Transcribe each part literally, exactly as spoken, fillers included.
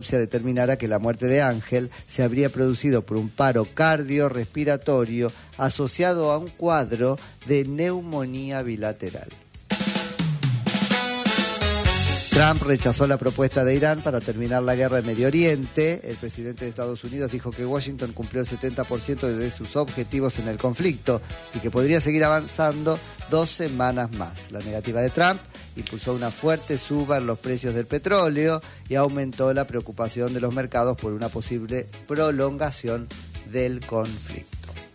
autopsia determinara que la muerte de Ángel se habría producido por un paro cardiorrespiratorio asociado a un cuadro de neumonía bilateral. Trump rechazó la propuesta de Irán para terminar la guerra en Medio Oriente. El presidente de Estados Unidos dijo que Washington cumplió el setenta por ciento de sus objetivos en el conflicto y que podría seguir avanzando dos semanas más. La negativa de Trump impulsó una fuerte suba en los precios del petróleo y aumentó la preocupación de los mercados por una posible prolongación del conflicto.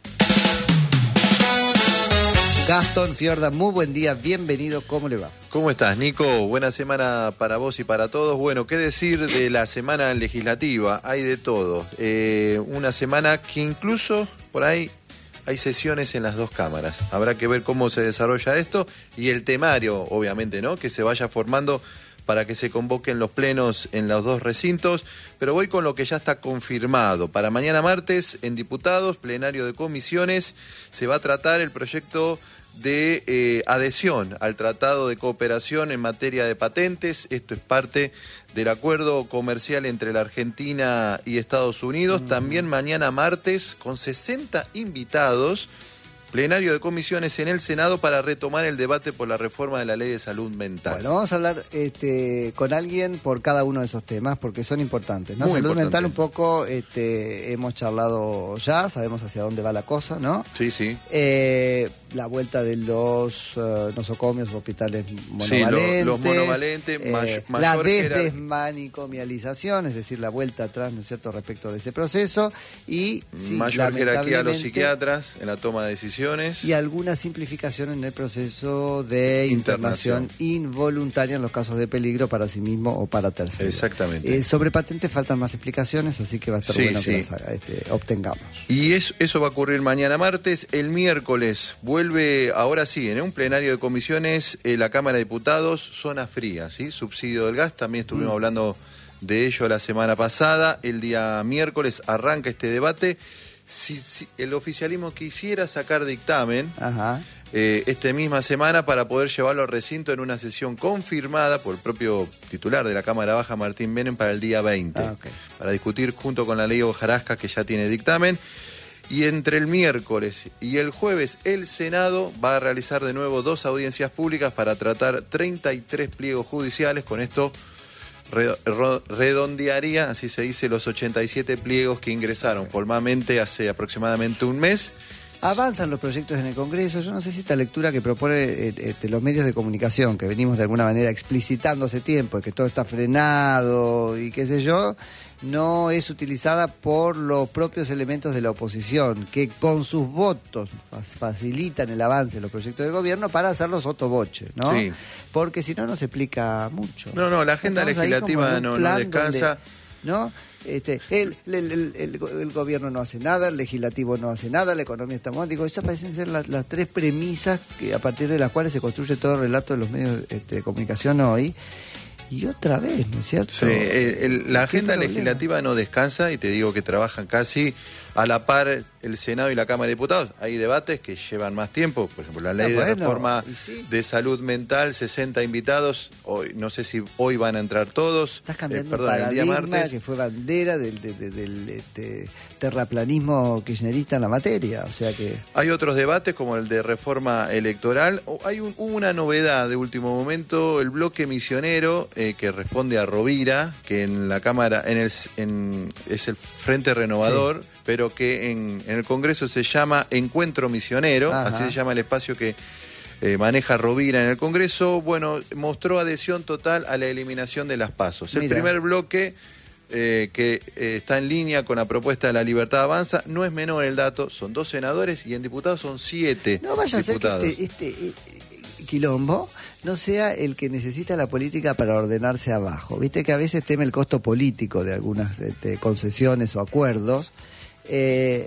Gastón Fiorda, muy buen día, bienvenido, ¿cómo le va? ¿Cómo estás, Nico? Buena semana para vos y para todos. Bueno, ¿qué decir de la semana legislativa? Hay de todo. Eh, una semana que incluso por ahí hay sesiones en las dos cámaras. Habrá que ver cómo se desarrolla esto y el temario, obviamente, ¿no? Que se vaya formando para que se convoquen los plenos en los dos recintos, pero voy con lo que ya está confirmado. Para mañana martes, en diputados, plenario de comisiones, se va a tratar el proyecto de eh, adhesión al Tratado de Cooperación en materia de patentes. Esto es parte del acuerdo comercial entre la Argentina y Estados Unidos. Uh-huh. También mañana martes, con sesenta invitados, plenario de comisiones en el Senado para retomar el debate por la reforma de la Ley de Salud Mental. Bueno, vamos a hablar este, con alguien por cada uno de esos temas porque son importantes, ¿no? Muy Salud importante. mental un poco este, hemos charlado ya, sabemos hacia dónde va la cosa, ¿no? Sí, sí. Eh, la vuelta de los uh, nosocomios, hospitales monovalentes. Sí, lo, los monovalentes, eh, may, mayor la jerarquía. desmanicomialización, es decir, la vuelta atrás, ¿no es cierto?, respecto de ese proceso. Y sí, mayor jerarquía a los psiquiatras en la toma de decisiones. Y alguna simplificación en el proceso de internación, internación involuntaria en los casos de peligro para sí mismo o para terceros. Exactamente. Eh, sobre patentes faltan más explicaciones, así que va a estar sí, bueno sí. que las haga, este, obtengamos. Y eso, eso va a ocurrir mañana martes. El miércoles vuelve, ahora sí, en un plenario de comisiones, eh, la Cámara de Diputados, zona fría, ¿sí? Subsidio del gas, también estuvimos mm. hablando de ello la semana pasada. El día miércoles arranca este debate. Si, si el oficialismo quisiera sacar dictamen Ajá. Eh, esta misma semana para poder llevarlo al recinto en una sesión confirmada por el propio titular de la Cámara Baja, Martín Menem, para el día veinte, ah, okay. para discutir junto con la ley hojarasca que ya tiene dictamen. Y entre el miércoles y el jueves el Senado va a realizar de nuevo dos audiencias públicas para tratar treinta y tres pliegos judiciales. Con esto redondearía, así se dice, los ochenta y siete pliegos que ingresaron formalmente hace aproximadamente un mes. Avanzan los proyectos en el Congreso. Yo no sé si esta lectura que propone eh, eh, los medios de comunicación, que venimos de alguna manera explicitando hace tiempo, que todo está frenado y qué sé yo, no es utilizada por los propios elementos de la oposición, que con sus votos facilitan el avance de los proyectos del gobierno para hacerlos sotoboche, ¿no? Sí. Porque si no, no se explica mucho. No, no, la agenda Estamos legislativa no, no descansa. Donde, ¿no? Este, el, el, el, el, el gobierno no hace nada, el legislativo no hace nada, la economía está mal. Digo, esas parecen ser las, las tres premisas que, a partir de las cuales se construye todo el relato de los medios este, de comunicación hoy. Y otra vez, ¿no es cierto? Sí, el, el, la agenda legislativa no descansa y te digo que trabajan casi a la par el Senado y la Cámara de Diputados. Hay debates que llevan más tiempo, por ejemplo, la ley ah, bueno, de reforma sí. de salud mental, sesenta invitados, hoy no sé si hoy van a entrar todos. Estás cambiando eh, perdón, un paradigma el día martes. Que fue bandera del, del, del, del este, terraplanismo kirchnerista en la materia, o sea que... Hay otros debates como el de reforma electoral. Hay un, una novedad de último momento, el bloque misionero eh, que responde a Rovira, que en la Cámara, en el, en, es el Frente Renovador, sí. pero que en, en el Congreso se llama Encuentro Misionero, Ajá. así se llama el espacio que eh, maneja Rovira en el Congreso. Bueno, mostró adhesión total a la eliminación de las pasos. El Mira. primer bloque eh, que eh, está en línea con la propuesta de La Libertad Avanza, no es menor el dato, son dos senadores y en diputados son siete no vaya diputados. A ser que este, este eh, quilombo no sea el que necesita la política para ordenarse abajo. Viste que a veces teme el costo político de algunas este, concesiones o acuerdos. Eh,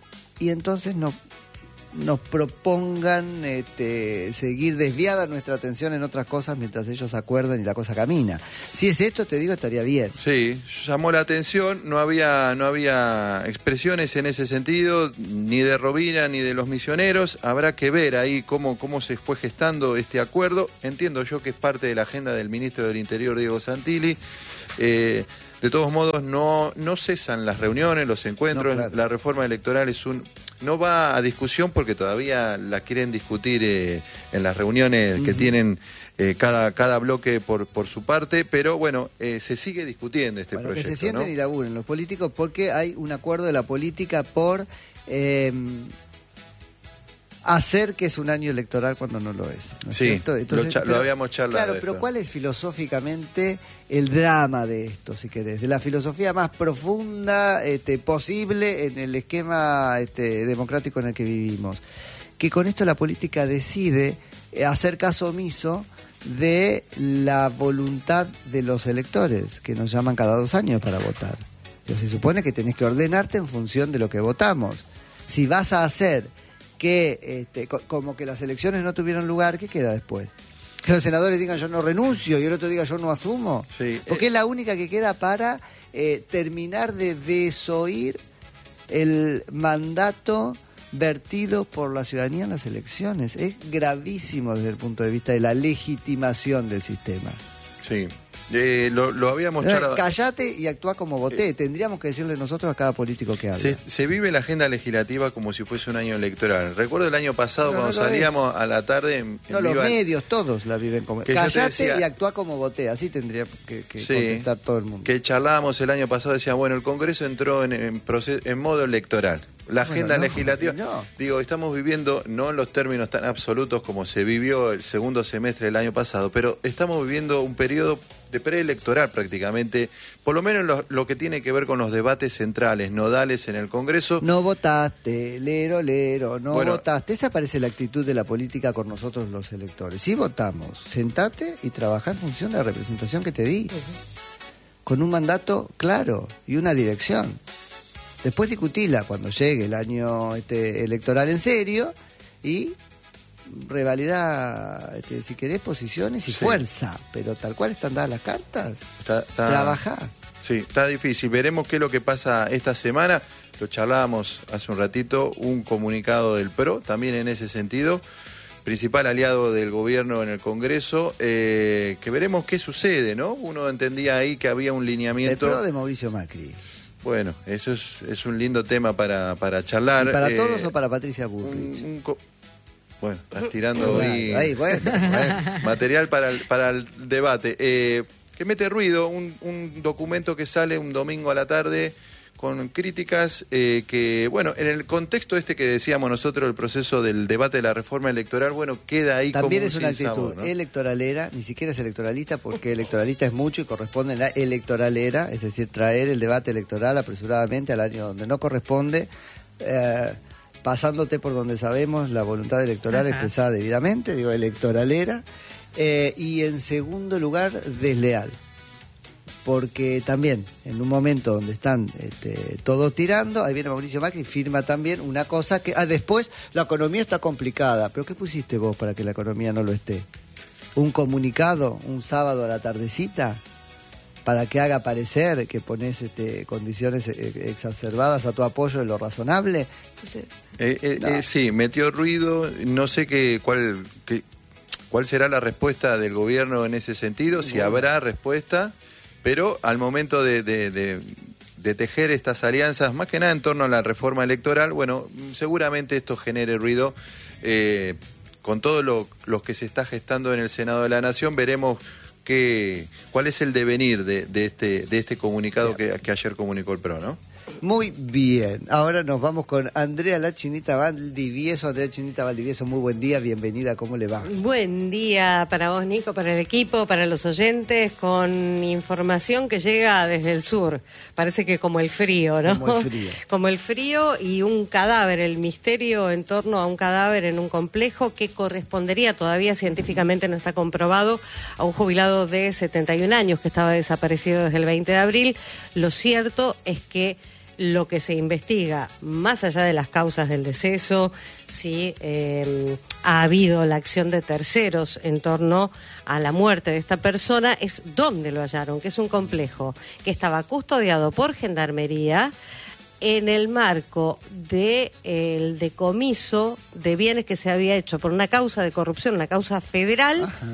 y entonces nos, nos propongan este, seguir desviada nuestra atención en otras cosas mientras ellos acuerdan y la cosa camina. Si es esto, te digo, estaría bien. Sí, llamó la atención, no había, no había expresiones en ese sentido, ni de Rovira ni de los misioneros. Habrá que ver ahí cómo, cómo se fue gestando este acuerdo. Entiendo yo que es parte de la agenda del ministro del Interior, Diego Santilli. Eh, de todos modos no, no cesan las reuniones, los encuentros, no, claro. La reforma electoral es un... no va a discusión porque todavía la quieren discutir eh, en las reuniones uh-huh. que tienen eh, cada, cada bloque por, por su parte, pero bueno, eh, se sigue discutiendo este bueno, proyecto. Que se sienten, ¿no? Y laburen los políticos porque hay un acuerdo de la política por eh, hacer que es un año electoral cuando no lo es. ¿No es sí, cierto? Entonces, lo, cha- pero, lo habíamos charlado. Claro, pero esto. ¿cuál es filosóficamente el drama de esto, si querés? De la filosofía más profunda este, posible en el esquema este, democrático en el que vivimos. Que con esto la política decide hacer caso omiso de la voluntad de los electores, que nos llaman cada dos años para votar. Entonces se supone que tenés que ordenarte en función de lo que votamos. Si vas a hacer que, este, co- como que las elecciones no tuvieron lugar, ¿qué queda después? Que los senadores digan yo no renuncio y el otro diga yo no asumo. Sí, Porque eh. es la única que queda para eh, terminar de desoír el mandato vertido por la ciudadanía en las elecciones. Es gravísimo desde el punto de vista de la legitimación del sistema. Sí, eh, lo, lo habíamos charlado. Callate y actúa como voté. Eh, Tendríamos que decirle nosotros a cada político que hable. Se, se vive la agenda legislativa como si fuese un año electoral. Recuerdo el año pasado Pero cuando no salíamos a la tarde en, No, en los Viva- medios todos la viven como... Que yo te Callate decía- y actúa como voté. Así tendría que, que Sí, contestar todo el mundo. que charlábamos el año pasado, decía, bueno, el Congreso entró en, en, proceso, en modo electoral. La agenda Bueno, no, legislativa, no. digo, estamos viviendo, no en los términos tan absolutos como se vivió el segundo semestre del año pasado, pero estamos viviendo un periodo de preelectoral prácticamente, por lo menos lo, lo que tiene que ver con los debates centrales, nodales en el Congreso. No votaste, lero, lero, no Bueno, votaste. Esa parece la actitud de la política con nosotros los electores. Si votamos, sentate y trabajá en función de la representación que te di. Uh-huh. Con un mandato claro y una dirección. Después discutila cuando llegue el año este, electoral en serio y revalida, este, si querés, posiciones y sí. fuerza. Pero tal cual están dadas las cartas, Está, está, trabajá. Sí, está difícil. Veremos qué es lo que pasa esta semana. Lo charlábamos hace un ratito, un comunicado del P R O, también en ese sentido, principal aliado del gobierno en el Congreso, eh, que veremos qué sucede, ¿no? Uno entendía ahí que había un lineamiento... El P R O de Mauricio Macri. Bueno, eso es, es un lindo tema para, para charlar. ¿Y para eh, todos o para Patricia Bullrich? Un, un co- bueno, estás tirando ahí, ahí bueno, bueno. material para el, para el debate. Eh, que mete ruido, un, un documento que sale un domingo a la tarde con críticas eh, que, bueno, en el contexto este que decíamos nosotros, el proceso del debate de la reforma electoral, bueno, queda ahí También como es un una sinsabor, actitud ¿no? electoralera, ni siquiera es electoralista, porque electoralista es mucho y corresponde en la electoralera, es decir, traer el debate electoral apresuradamente al año donde no corresponde, eh, pasándote por donde sabemos la voluntad electoral Ajá. expresada debidamente, digo, electoralera, eh, y en segundo lugar, desleal. Porque también, en un momento donde están este, todos tirando, ahí viene Mauricio Macri y firma también una cosa que... Ah, después, la economía está complicada. ¿Pero qué pusiste vos para que la economía no lo esté? ¿Un comunicado un sábado a la tardecita? Para que haga parecer que pones este, condiciones exacerbadas a tu apoyo de lo razonable. Entonces, Eh, eh, no. eh, sí, metió ruido, no sé qué, cuál, qué, cuál será la respuesta del gobierno en ese sentido, si Bueno. habrá respuesta, pero al momento de, de, de, de tejer estas alianzas, más que nada en torno a la reforma electoral, bueno, seguramente esto genere ruido. Eh, con todo lo, lo que se está gestando en el Senado de la Nación, veremos que, cuál es el devenir de, de, este, de este comunicado que, que ayer comunicó el P R O, ¿no? muy bien. Ahora nos vamos con Andrea La Chinita Valdivieso. Andrea Chinita Valdivieso, muy buen día, bienvenida, ¿cómo le va? Buen día para vos, Nico, para el equipo, para los oyentes, con información que llega desde el sur. Parece que como el frío, ¿no? Como el frío. Como el frío y un cadáver, el misterio en torno a un cadáver en un complejo que correspondería, todavía científicamente no está comprobado, a un jubilado de setenta y un años que estaba desaparecido desde el veinte de abril. Lo cierto es que lo que se investiga, más allá de las causas del deceso, si eh, ha habido la acción de terceros en torno a la muerte de esta persona, es dónde lo hallaron, que es un complejo que estaba custodiado por Gendarmería en el marco del de, decomiso de bienes que se había hecho por una causa de corrupción, una causa federal. Ajá.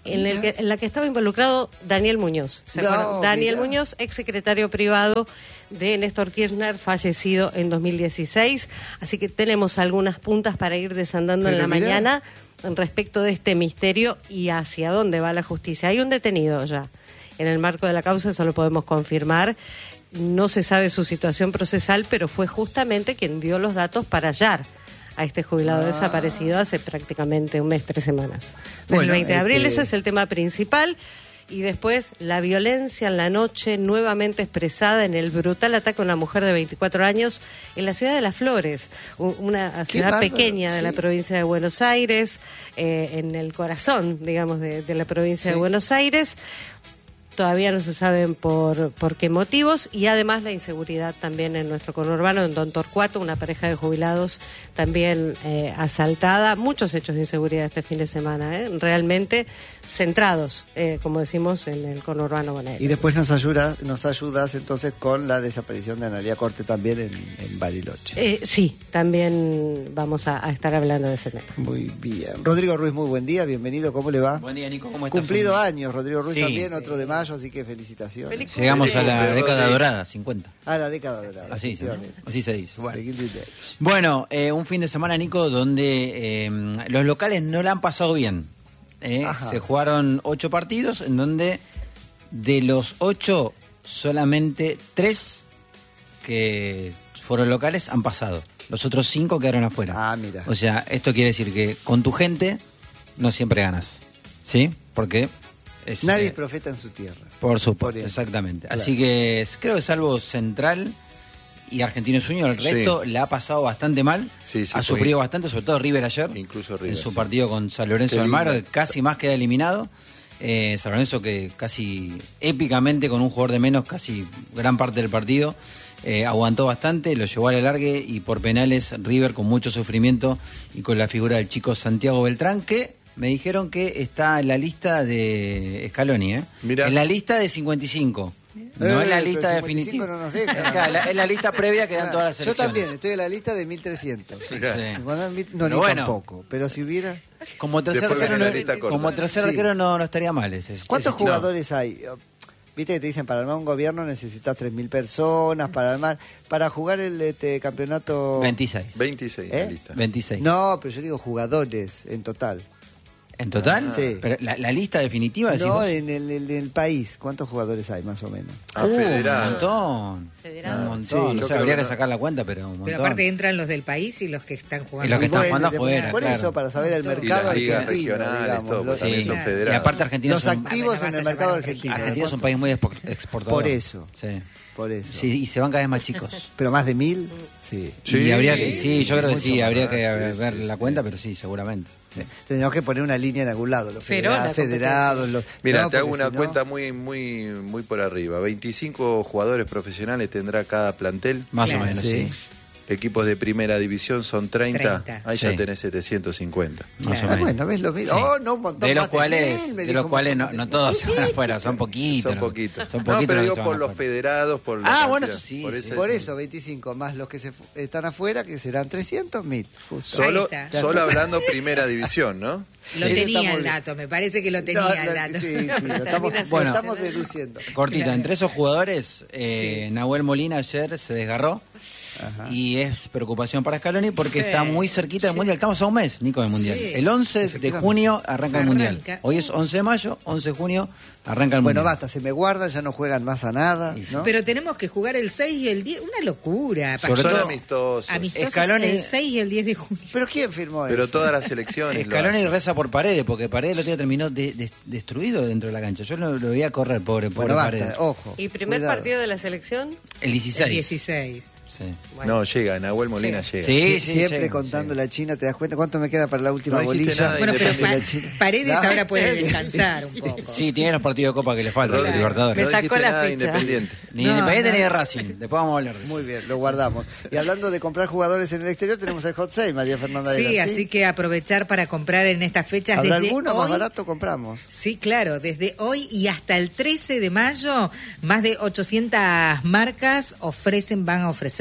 en, el que, en la que estaba involucrado Daniel Muñoz. ¿Se No, acuerdan? Daniel mirá. Muñoz, ex secretario privado de Néstor Kirchner, fallecido en dos mil dieciséis. Así que tenemos algunas puntas para ir desandando Pero en la mirá. mañana respecto de este misterio y hacia dónde va la justicia. Hay un detenido ya en el marco de la causa, eso lo podemos confirmar. No se sabe su situación procesal, pero fue justamente quien dio los datos para hallar a este jubilado Ah. desaparecido hace prácticamente un mes, tres semanas. Desde Bueno, el veinte de abril, este- ese es el tema principal. Y después, la violencia en la noche, nuevamente expresada en el brutal ataque a una mujer de veinticuatro años en la ciudad de Las Flores, u- una ciudad bárbaro, pequeña de la sí. provincia de Buenos Aires, eh, en el corazón, digamos, de, de la provincia Sí. de Buenos Aires. Todavía no se saben por, por qué motivos, y además la inseguridad también en nuestro conurbano, en Don Torcuato, una pareja de jubilados también eh, asaltada. Muchos hechos de inseguridad este fin de semana, ¿eh? Realmente centrados, eh, como decimos, en el conurbano bonaerense. Y después nos ayudas, nos ayudas entonces con la desaparición de Analía Corte también en, en Bariloche. Eh, sí, también vamos a, a estar hablando de ese tema. Muy bien. Rodrigo Ruiz, muy buen día, bienvenido, ¿cómo le va? Buen día, Nico, ¿cómo estás? Cumplido años, Rodrigo Ruiz Sí. también, otro de mayo, así que felicitaciones. Feliz Llegamos a Feliz la cumple, década Rodri. dorada, cincuenta. Ah, la década dorada. Así dice, ¿no? efectivamente. Así se dice. Bueno, The Gilded Age. Bueno, eh, un fin de semana, Nico, donde eh, los locales no la han pasado bien. eh. Ajá. Se jugaron ocho partidos, en donde de los ocho, solamente tres que fueron locales han pasado. Los otros cinco quedaron afuera. Ah, mira. O sea, esto quiere decir que con tu gente no siempre ganas. ¿Sí? Porque es, Nadie eh, es profeta en su tierra. Por supuesto, Por eso. exactamente. Claro. Así que es- creo que salvo Central y Argentinos Juniors, el resto Sí. le ha pasado bastante mal. Sí, sí, ha fue- sufrido bastante, sobre todo River ayer. Incluso River, En su sí. partido con San Lorenzo Qué de Almagro, lindo. que casi más queda eliminado. Eh, San Lorenzo que casi épicamente, con un jugador de menos, casi gran parte del partido, eh, aguantó bastante, lo llevó al alargue y por penales River con mucho sufrimiento y con la figura del chico Santiago Beltrán, que me dijeron que está en la lista de Scaloni, ¿eh? Mirá. En la lista de cincuenta y cinco. No Eh, es la pero lista cincuenta y cinco definitiva. no nos deja. Es, claro, la- es la lista previa que dan todas las Yo selecciones. también, estoy en la lista de mil trescientos. Sí. Cuando mil- no, Pero ni bueno. tampoco. Pero si hubiera... Como tercer Después arquero, viene la no, lista corta. como tercer Sí. arquero no, no estaría mal. Este, ¿Cuántos ese chico. jugadores hay? Viste que te dicen, para armar un gobierno necesitas tres mil personas, para armar... Para jugar el este, campeonato... veintiséis. veintiséis ¿Eh? la lista. veintiséis. No, pero yo digo jugadores en total. ¿En total? Sí. Pero la, la lista definitiva, decís No, vos? en el, en el país. ¿Cuántos jugadores hay, más o menos? Ah, Uh, un federal. montón. Federado. Un montón. Sí, no yo sé, creo habría que que no. sacar la cuenta, pero un montón. Pero aparte entran los del país y los que están jugando. Y los que Y están bueno, jugando de- afuera, Por claro. eso, para saber el Y las mercado ligas argentino, regionales, digamos, todo, los- pues también Sí. son Y federados. aparte Argentina los son, activos Bueno, en vas a el mercado llamar a argentino. Argentina es un país muy expo- exportador. Por eso. Sí. Por eso. Sí, y se van cada vez más chicos. ¿Pero más de mil? Sí. Sí, y habría que, sí, sí, yo creo que mucho sí, más, habría que sí, ver sí, la sí. cuenta, pero sí, seguramente. Sí. Tenemos que poner una línea en algún lado. Los Pero federa- la federados, los... Mira, no, te hago porque una si no- cuenta muy, muy, muy por arriba. veinticinco jugadores profesionales tendrá cada plantel. Más Claro. o menos, Sí. sí. Equipos de primera división son treinta. treinta. Ahí ya Sí. tenés setecientos cincuenta. Más Claro. o Ah, menos. bueno, ves lo mismo. Sí. Oh, no, un montón De los más cuales, mil, me de dijo los cuales no, un no montón todos se van afuera, son poquitos. Son ¿no? poquitos. Son No, poquitos pero los que digo se van por los afuera. federados, por la Ah, bueno, cantidad. eso sí, Por sí. ese- Por eso, veinticinco más los que se fu- están afuera, que serán trescientos mil. Justo. Solo, Ahí está. solo hablando primera división, ¿no? Lo Sí. tenía Estamos el bien. dato, me parece que lo tenía No, el lo- dato. Sí, sí, lo estamos, Termina bueno, siendo. estamos deduciendo. Cortita, Claro. entre esos jugadores, eh, Nahuel Molina ayer se desgarró. Ajá. Y es preocupación para Scaloni porque Sí. está muy cerquita del Sí. Mundial. Estamos a un mes, Nico, del Mundial. Sí. El once de Efectivamente. junio arranca el Mundial. Arranca. Hoy es once de mayo, once de junio arranca el Bueno, Mundial. basta, se me guardan, ya no juegan más a nada. Y sí. ¿no? Pero tenemos que jugar el seis y el diez, una locura. Sobre Son todo- amistosos. Amistosos Scaloni- el seis y el diez de junio. ¿Pero quién firmó Pero eso? todas las selecciones. lo Scaloni hacen. reza por Paredes, porque Paredes el otro día terminó de- de- destruido dentro de la cancha. Yo lo, lo veía correr, pobre, pobre Bueno, Paredes. basta, ojo. ¿Y primer cuidado. partido de la selección? El El dieciséis. dieciséis. Sí. Bueno. No, llega, Nahuel Molina Sí. llega. Sí, Sie- sí, siempre llega, contando llega. la China, ¿te das cuenta cuánto me queda para la última No dijiste bolilla? nada, Bueno, pero Independiente. Pa- La China. Paredes No. ahora puede descansar un poco. Sí, tiene los partidos de Copa que le faltan, Rodri, los Libertadores. Me no sacó dijiste la nada de ficha. Independiente. Ni No, Independiente no. ni de Racing. Después vamos a hablar de eso. Muy bien, lo guardamos. Y hablando de comprar jugadores en el exterior, tenemos el hot sale, María Fernanda. Sí, Vera, así que aprovechar para comprar en estas fechas ¿Habrá desde alguno hoy. más barato? Compramos. Sí, claro, desde hoy y hasta el trece de mayo, más de ochocientas marcas ofrecen, van a ofrecer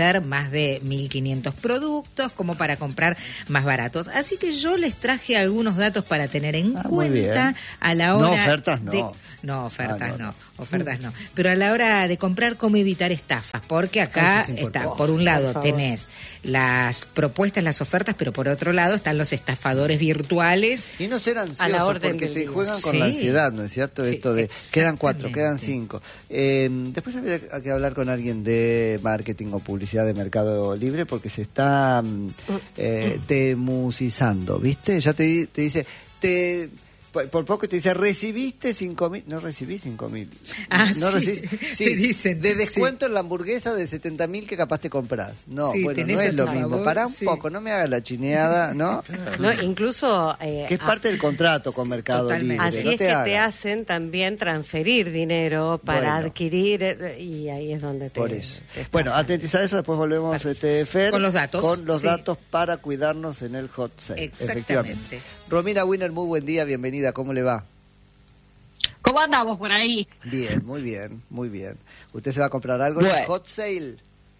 conocer más de mil quinientos productos como para comprar más baratos. Así que yo les traje algunos datos para tener en Ah, muy cuenta bien. a la hora No, ofertas no. de... No, ofertas Ah, no, no, no. ofertas no. Pero a la hora de comprar, cómo evitar estafas, porque acá Eso es importante. está, por un lado Por favor. tenés las propuestas, las ofertas, pero por otro lado están los estafadores virtuales. Y no ser A ansiosos la orden porque del te día. juegan con Sí. la ansiedad, ¿no es cierto? Sí, Esto de quedan cuatro, exactamente. quedan cinco. Eh, después habría que hablar con alguien de marketing o publicidad de Mercado Libre porque se está mm, eh, temusizando, ¿viste? Ya te, di- te dice, te por, por poco te dice, recibiste cinco mil, no recibí cinco mil. Ah, no sí, recibí- te dicen, de sí. descuento en la hamburguesa de setenta mil que capaz te compras. No, Sí, bueno, tenés no es a lo tu mismo. favor, Pará un sí. poco, no me hagas la chineada, ¿no? ¿No? Incluso... eh, Que es a- parte del contrato con Mercado Totalmente. Libre. Así no es te que hagas. te hacen también transferir dinero para Bueno. adquirir eh, y ahí es donde te... Por eso. te estafan. Bueno, atentizar a eso, después volvemos este, Fer, Con los datos, con los sí. datos para cuidarnos en el hot sale. Exactamente. Efectivamente. Romina Winner, muy buen día, bienvenida, ¿cómo le va? ¿Cómo andamos por ahí? Bien, muy bien, muy bien. ¿Usted se va a comprar algo en el Bueno. hot sale?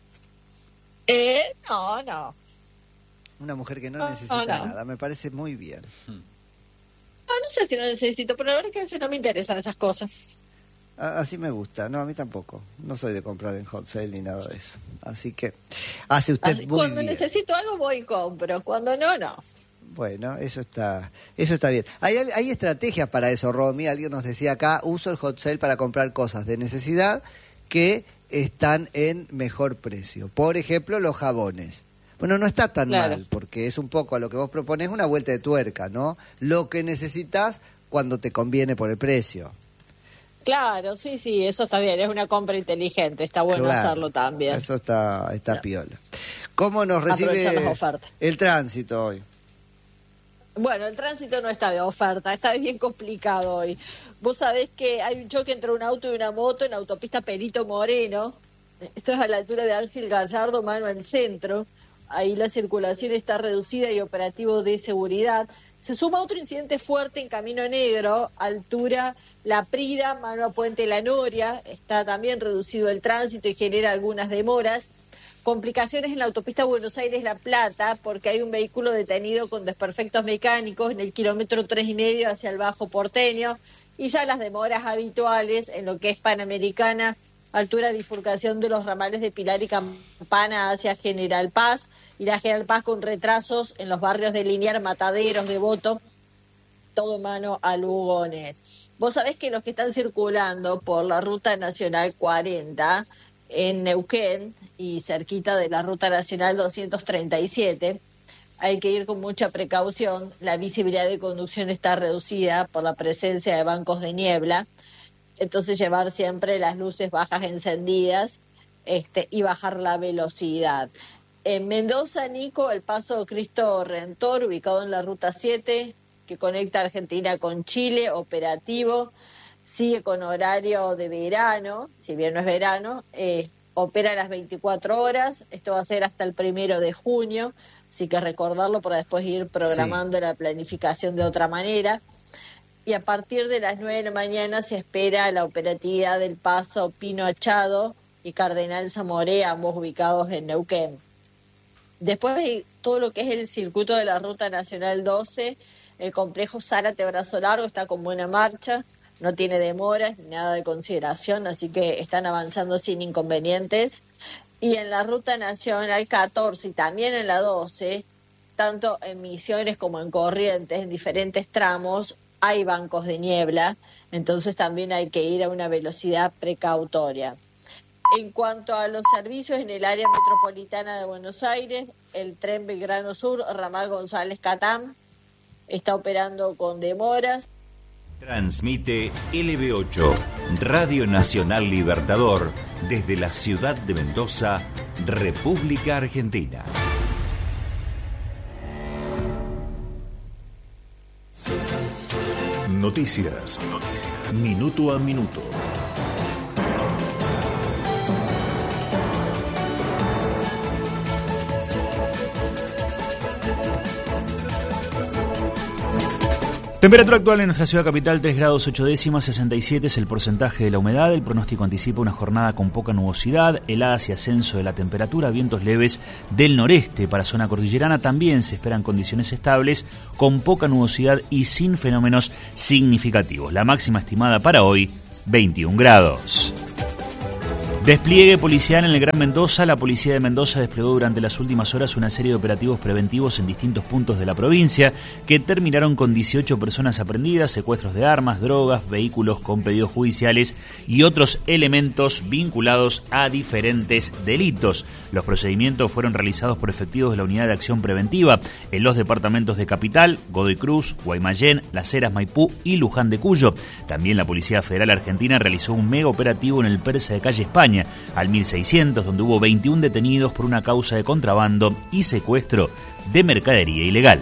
Eh, no, no. Una mujer que no No, necesita no. nada, me parece muy bien. No, no sé si no necesito, pero la verdad es que a veces no me interesan esas cosas. A- Así me gusta, no, a mí tampoco. No soy de comprar en hot sale ni nada de eso. Así que hace usted Así, muy cuando bien. necesito algo voy y compro, cuando no, no. Bueno, eso está, eso está bien. Hay, hay estrategias para eso, Romy. Alguien nos decía acá, uso el hot sale para comprar cosas de necesidad que están en mejor precio. Por ejemplo, los jabones. Bueno, no está tan Claro. mal, porque es un poco a lo que vos proponés una vuelta de tuerca, ¿no? Lo que necesitas cuando te conviene por el precio. Claro, sí, sí, eso está bien, es una compra inteligente, está bueno Claro, hacerlo también. Eso está, está piola. ¿Cómo nos Aprovechar recibe las ofertas. el tránsito hoy? Bueno, el tránsito no está de oferta, está bien complicado hoy. Vos sabés que hay un choque entre un auto y una moto en autopista Perito Moreno. Esto es a la altura de Ángel Gallardo, mano al centro. Ahí la circulación está reducida y operativo de seguridad. Se suma otro incidente fuerte en Camino Negro, altura La Prida, mano a Puente La Noria. Está también reducido el tránsito y genera algunas demoras. Complicaciones en la autopista Buenos Aires-La Plata, porque hay un vehículo detenido con desperfectos mecánicos en el kilómetro tres y medio hacia el Bajo Porteño. Y ya las demoras habituales en lo que es Panamericana, altura de bifurcación de los ramales de Pilar y Campana hacia General Paz, y la General Paz con retrasos en los barrios de Liniar, Mataderos, Devoto, todo mano a Lugones. Vos sabés que los que están circulando por la Ruta Nacional cuarenta en Neuquén y cerquita de la Ruta Nacional doscientos treinta y siete, hay que ir con mucha precaución. La visibilidad de conducción está reducida por la presencia de bancos de niebla. Entonces llevar siempre las luces bajas encendidas este, y bajar la velocidad. En Mendoza, Nico, el paso Cristo Redentor, ubicado en la Ruta siete, que conecta Argentina con Chile, operativo, sigue con horario de verano, si bien no es verano, eh, opera a las veinticuatro horas, esto va a ser hasta el primero de junio, así que recordarlo para después ir programando la planificación de otra manera. Y a partir de las nueve de la mañana se espera la operatividad del paso Pino Achado y Cardenal Zamoré, ambos ubicados en Neuquén. Después de todo lo que es el circuito de la Ruta Nacional doce, el complejo Zárate Brazo Largo está con buena marcha, no tiene demoras ni nada de consideración, así que están avanzando sin inconvenientes. Y en la Ruta Nacional catorce y también en la doce, tanto en Misiones como en Corrientes, en diferentes tramos, hay bancos de niebla, entonces también hay que ir a una velocidad precautoria. En cuanto a los servicios en el área metropolitana de Buenos Aires, el tren Belgrano Sur, ramal González Catán, está operando con demoras. Transmite L B ocho, Radio Nacional Libertador, desde la ciudad de Mendoza, República Argentina. Noticias. Minuto a minuto. Temperatura actual en nuestra ciudad capital, tres grados ocho décimas, sesenta y siete es el porcentaje de la humedad. El pronóstico anticipa una jornada con poca nubosidad, heladas y ascenso de la temperatura, vientos leves del noreste. Para zona cordillerana también se esperan condiciones estables, con poca nubosidad y sin fenómenos significativos. La máxima estimada para hoy, veintiún grados. Despliegue policial en el Gran Mendoza. La policía de Mendoza desplegó durante las últimas horas una serie de operativos preventivos en distintos puntos de la provincia que terminaron con dieciocho personas aprehendidas, secuestros de armas, drogas, vehículos con pedidos judiciales y otros elementos vinculados a diferentes delitos. Los procedimientos fueron realizados por efectivos de la Unidad de Acción Preventiva en los departamentos de Capital, Godoy Cruz, Guaymallén, Las Heras, Maipú y Luján de Cuyo. También la Policía Federal Argentina realizó un mega operativo en el Persa de Calle España, al mil seiscientos, donde hubo veintiún detenidos por una causa de contrabando y secuestro de mercadería ilegal.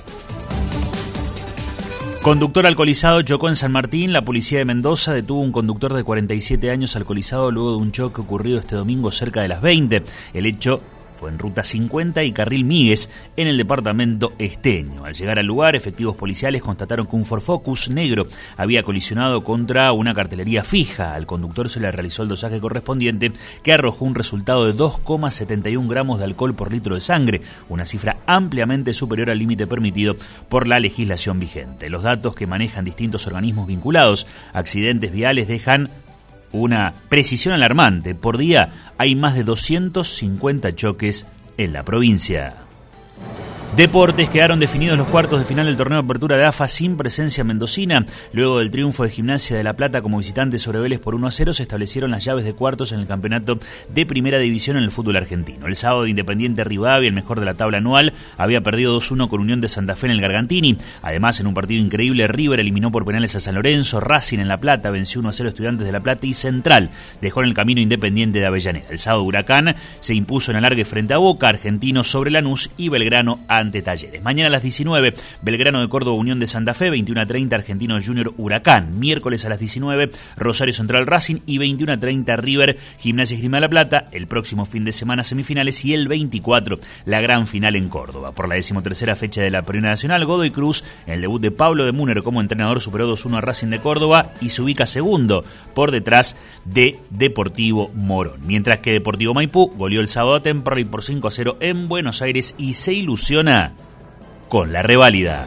Conductor alcoholizado chocó en San Martín. La policía de Mendoza detuvo un conductor de cuarenta y siete años alcoholizado luego de un choque ocurrido este domingo cerca de las veinte. El hecho fue en Ruta cincuenta y Carril Míguez, en el departamento Esteño. Al llegar al lugar, efectivos policiales constataron que un Ford Focus negro había colisionado contra una cartelería fija. Al conductor se le realizó el dosaje correspondiente, que arrojó un resultado de dos coma setenta y un gramos de alcohol por litro de sangre, una cifra ampliamente superior al límite permitido por la legislación vigente. Los datos que manejan distintos organismos vinculados a accidentes viales dejan una precisión alarmante. Por día hay más de doscientos cincuenta choques en la provincia. Deportes, quedaron definidos los cuartos de final del torneo de apertura de A F A sin presencia mendocina. Luego del triunfo de Gimnasia de La Plata como visitante sobre Vélez por uno a cero, se establecieron las llaves de cuartos en el campeonato de primera división en el fútbol argentino. El sábado, Independiente Rivadavia, el mejor de la tabla anual, había perdido dos uno con Unión de Santa Fe en el Gargantini. Además, en un partido increíble, River eliminó por penales a San Lorenzo, Racing en La Plata venció uno a cero a Estudiantes de La Plata y Central dejó en el camino Independiente de Avellaneda. El sábado, Huracán se impuso en alargue frente a Boca, Argentinos sobre Lanús y Belgrano ante Talleres. Mañana a las diecinueve, Belgrano de Córdoba, Unión de Santa Fe, veintiuno a treinta, Argentinos Junior Huracán. Miércoles a las diecinueve, Rosario Central Racing y veintiuno a treinta, River Gimnasia Esgrima de La Plata. El próximo fin de semana semifinales y el veinticuatro, la gran final en Córdoba. Por la decimotercera fecha de la Primera Nacional, Godoy Cruz, en el debut de Pablo de Múner como entrenador, superó dos uno a Racing de Córdoba y se ubica segundo por detrás de Deportivo Morón. Mientras que Deportivo Maipú goleó el sábado a Temperley por cinco a cero en Buenos Aires y se ilusiona con la reválida.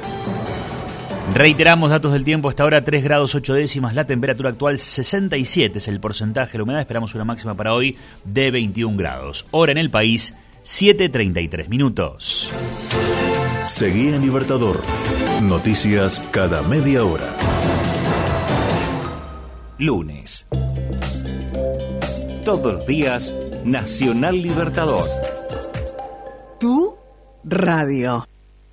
Reiteramos datos del tiempo: hasta ahora tres grados ocho décimas, la temperatura actual sesenta y siete es el porcentaje de la humedad, esperamos una máxima para hoy de veintiún grados. Hora en el país, siete treinta y tres minutos. Seguí en Libertador. Noticias cada media hora. Lunes. Todos los días, Nacional Libertador. Tu radio.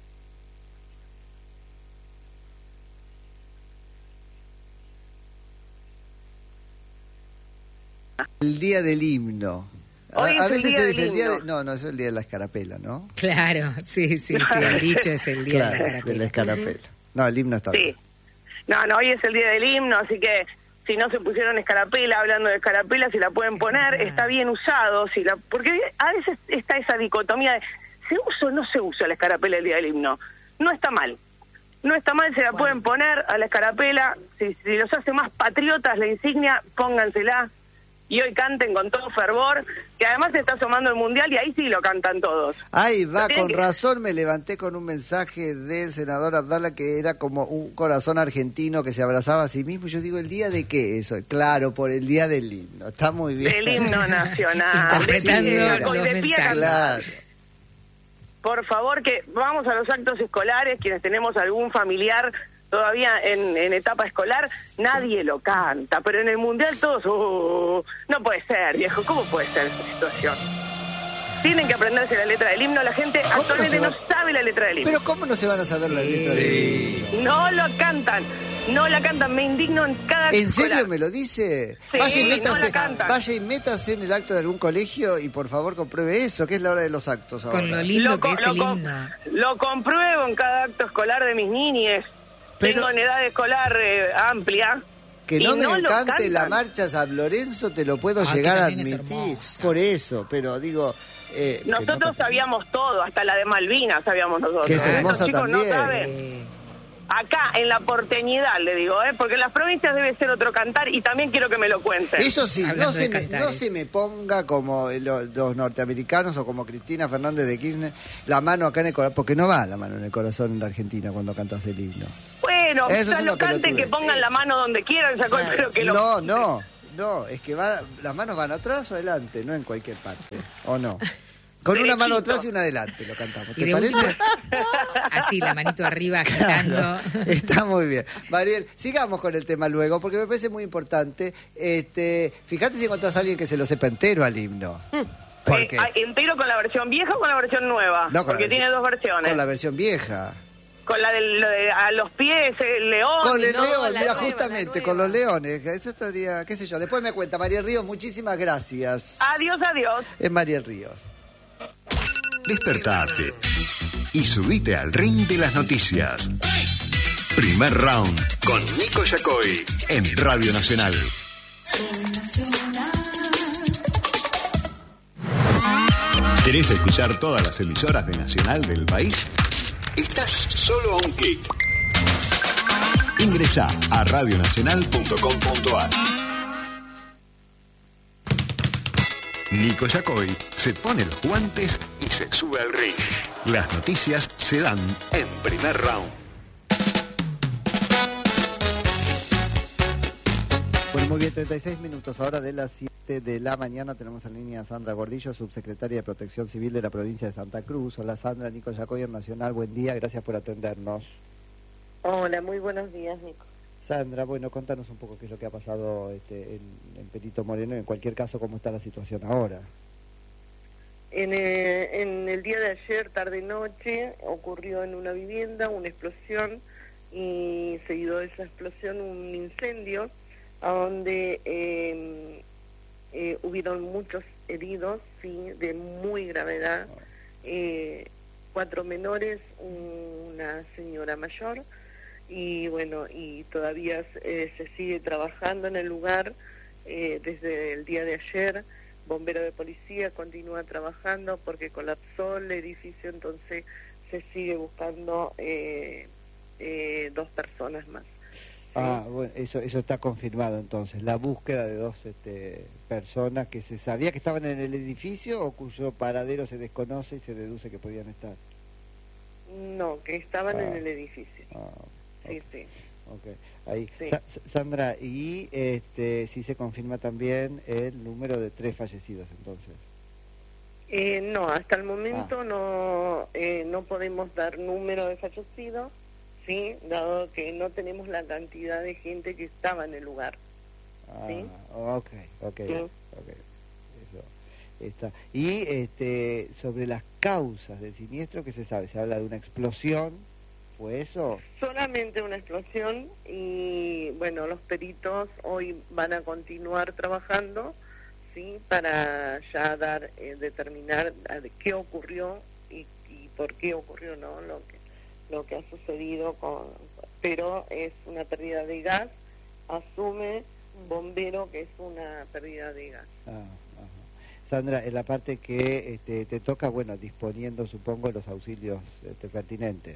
El día del himno. A, Hoy a es veces el día se del dice el día himno. de, no, no, es el día de la escarapela, ¿no? Claro, sí, sí, sí, el dicho es el día Claro, de la carapela. de la escarapela. No, el himno está Sí. bien. No, no, hoy es el día del himno, así que si no se pusieron escarapela, hablando de escarapela, si la pueden poner, está bien usado, si la, porque a veces está esa dicotomía de ¿se usa o no se usa la escarapela el día del himno? No está mal. No está mal, se la pueden poner a la escarapela. Si, si los hace más patriotas la insignia, póngansela. Y hoy canten con todo fervor, que además se está asomando el Mundial y ahí sí lo cantan todos. Ahí va, Tienen con que- razón me levanté con un mensaje del senador Abdala que era como un corazón argentino que se abrazaba a sí mismo. Yo digo, ¿el día de qué eso? Claro, por el día del himno. Está muy bien. Del himno nacional. Interpretando De pie, los y de pie mensajes. cantando. Claro. Por favor, que vamos a los actos escolares, quienes tenemos algún familiar todavía en, en etapa escolar, nadie lo canta, pero en el Mundial todos, oh, no puede ser, viejo, ¿cómo puede ser esta situación? Tienen que aprenderse la letra del himno, la gente ¿Cómo actualmente no no, se va- sabe la letra del himno. Pero ¿cómo no se van a saber la letra del himno? No lo cantan, no la cantan, me indigno en cada acto ¿En serio escolar. me lo dice? Sí, vaya, y no métase, la cantan. vaya y métase en el acto de algún colegio y por favor compruebe eso, que es la hora de los actos ahora. Con lo lindo Lo que co- es lo el co- himno. Lo compruebo en cada acto escolar de mis niñes. Pero- Tengo en edad escolar eh, amplia. Que y no me lo encante la cantan. marcha San Lorenzo, te lo puedo Ah, que llegar a también es admitir. hermosa. Por eso, pero digo... eh, que no Nosotros cante- sabíamos todo, hasta la de Malvinas sabíamos nosotros. Que es ¿eh? hermosa Los chicos también. no saben. Eh, acá en la porteñidad, le digo, ¿eh? Porque en las provincias debe ser otro cantar y también quiero que me lo cuenten. Eso sí, no Hablando se, de me, cantares. no se me ponga como los, los norteamericanos o como Cristina Fernández de Kirchner, la mano acá en el corazón, porque no va la mano en el corazón en la Argentina cuando cantas el himno. Bueno, Eso es quizás una lo canten, pelotudez. que pongan la mano donde quieran, ya Claro. creo que lo... No, no, no, es que va, las manos van atrás o adelante, no en cualquier parte, ¿o no? Con una mano Derechito. atrás y una adelante lo cantamos, Y ¿te de parece? última, así, la manito arriba, agitando. Claro, está muy bien. Mariel, sigamos con el tema luego, porque me parece muy importante. Este, fíjate si encontrás a alguien que se lo sepa entero al himno. ¿Por Eh, qué? ah, ¿Entero con la versión vieja o con la versión nueva? No, con la Porque versión- tiene dos versiones. Con la versión vieja. Con la del- lo de a los pies, el león. Con el no, león, la mira, nueva, justamente, la con nueva. los leones. Eso estaría, qué sé yo. Después me cuenta, Mariel Ríos, muchísimas gracias. Adiós, adiós. Es Mariel Ríos. Despertate y subite al ring de las noticias. Primer round con Nico Yacoy en Radio Nacional. ¿Querés escuchar todas las emisoras de Nacional del país? Estás solo a un clic. Ingresá a radionacional punto com punto ar. Nico Yacoy se pone los guantes y se sube al ring. Las noticias se dan en Primer Round. Bueno, muy bien, treinta y seis minutos ahora de las siete de la mañana. Tenemos en línea a Sandra Gordillo, subsecretaria de Protección Civil de la provincia de Santa Cruz. Hola Sandra, Nico Yacoy en Nacional, buen día, gracias por atendernos. Hola, muy buenos días, Nico. Sandra, bueno, contanos un poco qué es lo que ha pasado este, en, en Perito Moreno, en cualquier caso, cómo está la situación ahora. En, eh, en el día de ayer, tarde-noche, ocurrió en una vivienda una explosión y seguido de esa explosión un incendio a donde eh, eh, hubieron muchos heridos, sí, de muy gravedad, eh, cuatro menores, una señora mayor, y bueno, y todavía eh, se sigue trabajando en el lugar eh, desde el día de ayer. Bombero de policía continúa trabajando porque colapsó el edificio, entonces se sigue buscando eh, eh, dos personas más. Ah, bueno, eso eso está confirmado entonces, la búsqueda de dos este, personas que se sabía que estaban en el edificio o cuyo paradero se desconoce y se deduce que podían estar. No, que estaban Ah. en el edificio. Ah, Sí, sí. ok. Ahí. Sí. Sa- Sandra, y este, sí se confirma también el número de tres fallecidos entonces. Eh, no, hasta el momento Ah. no eh, no podemos dar número de fallecidos, sí, dado que no tenemos la cantidad de gente que estaba en el lugar. Ah, ¿Sí? ok, ok, Sí. ok. Eso está. Y este, sobre las causas del siniestro, ¿qué se sabe? Se habla de una explosión, ¿fue eso? Solamente una explosión y bueno, los peritos hoy van a continuar trabajando, sí, para ya dar eh, determinar a de qué ocurrió y, y por qué ocurrió, ¿no? Lo que lo que ha sucedido con, pero es una pérdida de gas, asume bombero que es una pérdida de gas. Ah, ajá. Sandra, en la parte que este, te toca, bueno, disponiendo, supongo, los auxilios este, pertinentes.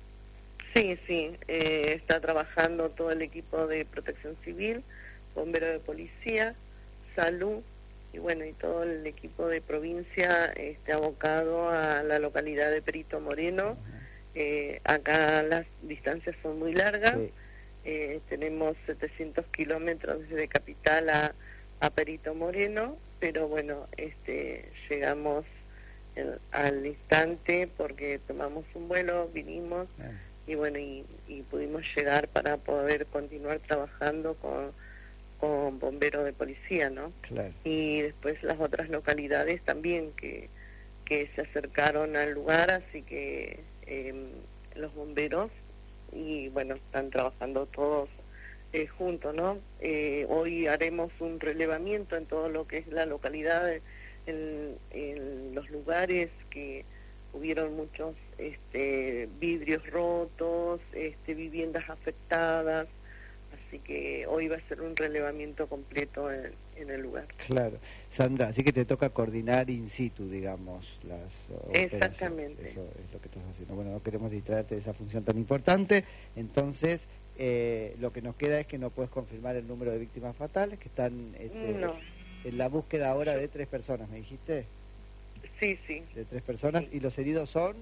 Sí, sí, eh, está trabajando todo el equipo de protección civil, bombero de policía, salud y bueno, y todo el equipo de provincia este, abocado a la localidad de Perito Moreno. Eh, acá las distancias son muy largas, Sí. eh, tenemos setecientos kilómetros desde Capital a, a Perito Moreno, pero bueno, este, llegamos eh, al instante porque tomamos un vuelo, vinimos Ah. y bueno, y, y pudimos llegar para poder continuar trabajando con, con bomberos de policía, ¿no? Claro. Y después las otras localidades también que, que se acercaron al lugar, así que eh, los bomberos y bueno, están trabajando todos eh, juntos, ¿no? Eh, hoy haremos un relevamiento en todo lo que es la localidad, en, en los lugares que hubieron muchos este, vidrios rotos, este, viviendas afectadas, así que hoy va a ser un relevamiento completo en, en el lugar. Claro. Sandra, así que te toca coordinar in situ, digamos, las operaciones. Exactamente. Eso es lo que estás haciendo. Bueno, no queremos distraerte de esa función tan importante, entonces eh, lo que nos queda es que no puedes confirmar el número de víctimas fatales, que están este, No. en la búsqueda ahora de tres personas, ¿me dijiste? Sí, sí. De tres personas, Sí. y los heridos son...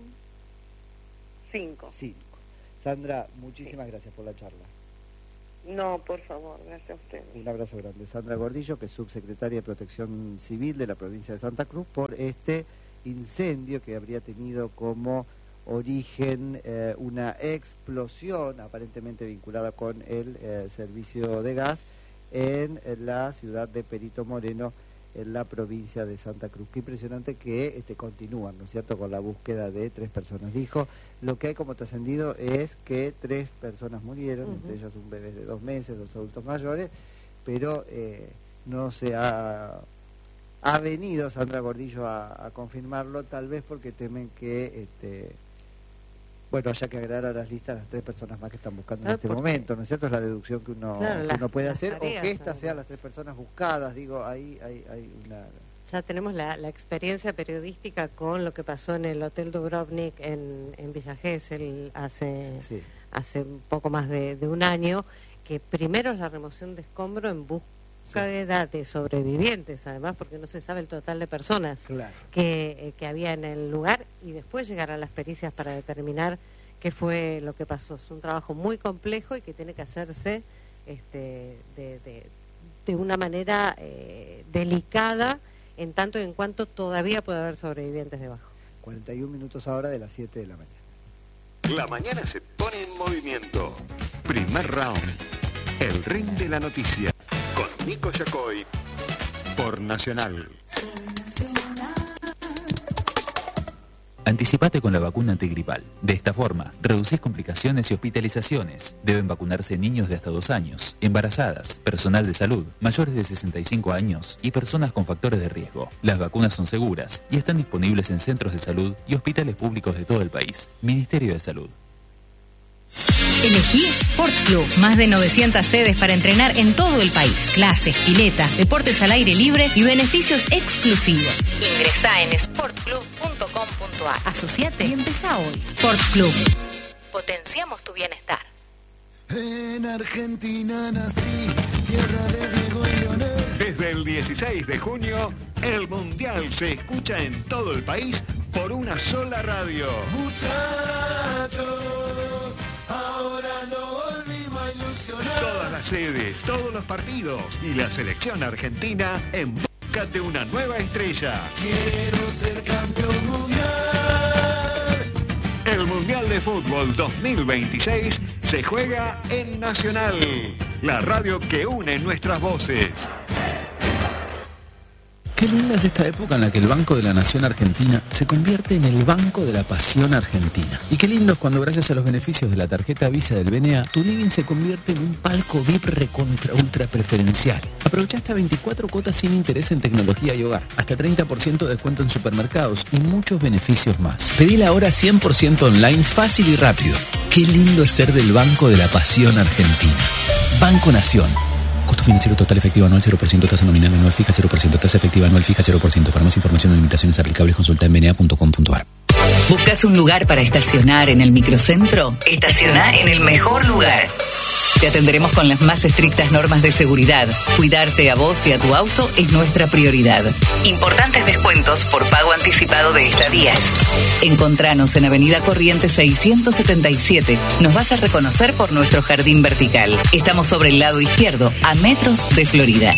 Cinco. Cinco. Sandra, muchísimas sí. gracias por la charla. No, por favor, gracias a ustedes. Un abrazo grande. Sandra Gordillo, que es subsecretaria de Protección Civil de la provincia de Santa Cruz, por este incendio que habría tenido como origen eh, una explosión aparentemente vinculada con el eh, servicio de gas en, en la ciudad de Perito Moreno, en la provincia de Santa Cruz. Qué impresionante que este, continúan, ¿no es cierto?, con la búsqueda de tres personas. Dijo, lo que hay como trascendido es que tres personas murieron, uh-huh. entre ellas un bebé de dos meses, dos adultos mayores, pero eh, no se ha, ha venido Sandra Gordillo a, a confirmarlo, tal vez porque temen que este, bueno, haya que agregar a las listas las tres personas más que están buscando claro, en este momento, ¿no es cierto? Es la deducción que uno, claro, que las, uno puede hacer, tareas, o que estas ¿no? sean las tres personas buscadas, digo, ahí hay, hay una... Ya tenemos la, la experiencia periodística con lo que pasó en el Hotel Dubrovnik en, en Villa Gesell hace, sí. hace un poco más de, de un año, que primero es la remoción de escombro en búsqueda sí. de sobrevivientes, además, porque no se sabe el total de personas claro. que, eh, que había en el lugar, y después llegar a las pericias para determinar qué fue lo que pasó. Es un trabajo muy complejo y que tiene que hacerse este, de, de, de una manera eh, delicada, en tanto y en cuanto todavía puede haber sobrevivientes debajo. cuarenta y un minutos ahora de las siete de la mañana. La mañana se pone en movimiento. Primer round. El ring de la noticia. Con Nico Yacoy. Por Nacional. Anticipate con la vacuna antigripal. De esta forma, reducís complicaciones y hospitalizaciones. Deben vacunarse niños de hasta dos años, embarazadas, personal de salud, mayores de sesenta y cinco años y personas con factores de riesgo. Las vacunas son seguras y están disponibles en centros de salud y hospitales públicos de todo el país. Ministerio de Salud. Elegí Sport Club. Más de novecientas sedes para entrenar en todo el país. Clases, pileta, deportes al aire libre y beneficios exclusivos. Ingresá en sport club punto com punto a r. Asociate y empezá hoy. Sport Club. Potenciamos tu bienestar. En Argentina nací, tierra de Diego y Leonel. Desde el dieciséis de junio, el Mundial se escucha en todo el país por una sola radio. Muchachos, ahora no volvimos a ilusionar. Todas las sedes, todos los partidos y la selección argentina en busca de una nueva estrella. Quiero ser campeón mundial. El Mundial de Fútbol dos mil veintiséis se juega en Nacional, la radio que une nuestras voces. Qué linda es esta época en la que el Banco de la Nación Argentina se convierte en el Banco de la Pasión Argentina. Y qué lindo es cuando, gracias a los beneficios de la tarjeta Visa del B N A, tu living se convierte en un palco V I P recontra ultra preferencial. Aprovecha hasta veinticuatro cuotas sin interés en tecnología y hogar, hasta treinta por ciento de descuento en supermercados y muchos beneficios más. Pedila ahora cien por ciento online, fácil y rápido. Qué lindo es ser del Banco de la Pasión Argentina. Banco Nación. Costo financiero total efectivo anual cero por ciento, tasa nominal anual fija cero por ciento, tasa efectiva anual fija cero por ciento. Para más información o limitaciones aplicables, consulta en b n a punto com punto a r. ¿Buscas un lugar para estacionar en el microcentro? Estaciona en el mejor lugar. Te atenderemos con las más estrictas normas de seguridad. Cuidarte a vos y a tu auto es nuestra prioridad. Importantes descuentos por pago anticipado de estadías. Encontranos en Avenida Corrientes seiscientos setenta y siete. Nos vas a reconocer por nuestro jardín vertical. Estamos sobre el lado izquierdo, a metros de Florida.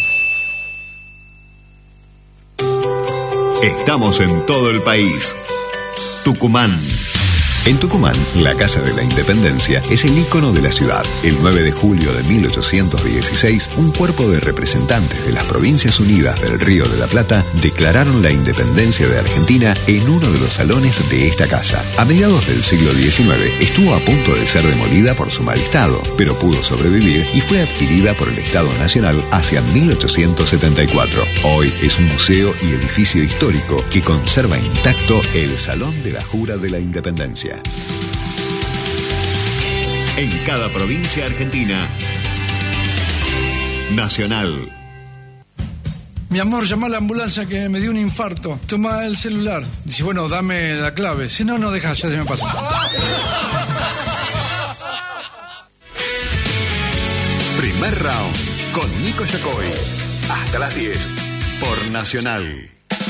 Estamos en todo el país. Tucumán. En Tucumán, la Casa de la Independencia es el ícono de la ciudad. El nueve de julio de mil ochocientos dieciséis, un cuerpo de representantes de las Provincias Unidas del Río de la Plata declararon la independencia de Argentina en uno de los salones de esta casa. A mediados del siglo diecinueve estuvo a punto de ser demolida por su mal estado, pero pudo sobrevivir y fue adquirida por el Estado Nacional hacia mil ochocientos setenta y cuatro. Hoy es un museo y edificio histórico que conserva intacto el Salón de la Jura de la Independencia. En cada provincia argentina, Nacional. Mi amor, llama a la ambulancia que me dio un infarto. Toma el celular. Dice, bueno, dame la clave. Si no, no dejas, ya se me pasa. Primer round con Nico Yacoy. Hasta las diez por Nacional.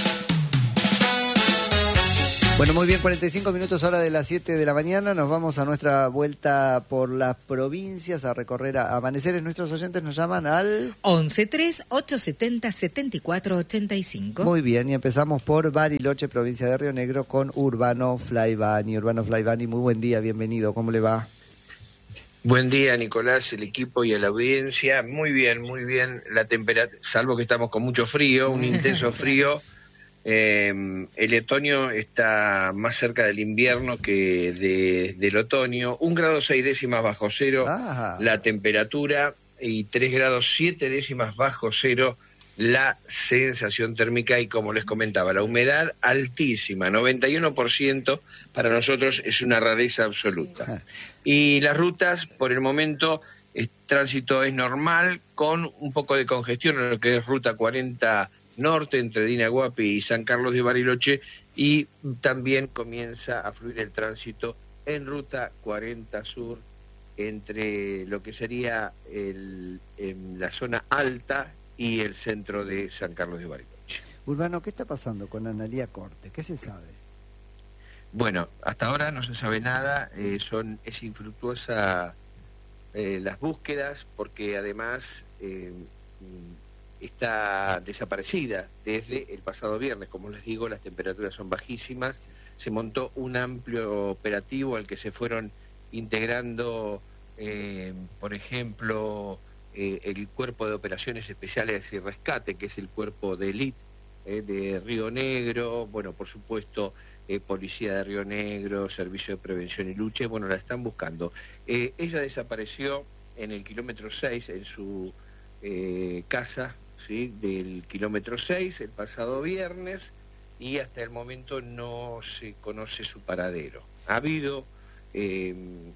Bueno, muy bien, cuarenta y cinco minutos hora de las siete de la mañana. Nos vamos a nuestra vuelta por las provincias a recorrer a amaneceres. Nuestros oyentes nos llaman al once tres ocho setenta setenta y cuatro ochenta y cinco. Muy bien, y empezamos por Bariloche, provincia de Río Negro, con Urbano Flaivani. Urbano Flaivani, muy buen día, bienvenido. ¿Cómo le va? Buen día, Nicolás, el equipo y a la audiencia. Muy bien, muy bien. La temperatura, salvo que estamos con mucho frío, un intenso frío. Eh, el otoño está más cerca del invierno que de, del otoño. Un grado seis décimas bajo cero ah. la temperatura y tres grados siete décimas bajo cero la sensación térmica. Y como les comentaba, la humedad altísima, noventa y uno por ciento. Para nosotros es una rareza absoluta. Y las rutas, por el momento, el tránsito es normal, con un poco de congestión en lo que es ruta cuarenta norte entre Dinaguapi y San Carlos de Bariloche, y también comienza a fluir el tránsito en ruta cuarenta sur entre lo que sería el, en la zona alta y el centro de San Carlos de Bariloche. Urbano, ¿qué está pasando con Analía Corte? ¿Qué se sabe? Bueno, hasta ahora no se sabe nada, eh, son es infructuosa eh, las búsquedas, porque además eh, está desaparecida desde el pasado viernes. Como les digo, las temperaturas son bajísimas. Se montó un amplio operativo al que se fueron integrando, eh, por ejemplo, eh, el Cuerpo de Operaciones Especiales y Rescate, que es el cuerpo de élite eh, de Río Negro, bueno, por supuesto, eh, Policía de Río Negro, Servicio de Prevención y Lucha, bueno, la están buscando. Eh, ella desapareció en el kilómetro seis, en su eh, casa, ¿sí?, del kilómetro seis, el pasado viernes, y hasta el momento no se conoce su paradero. Ha habido eh,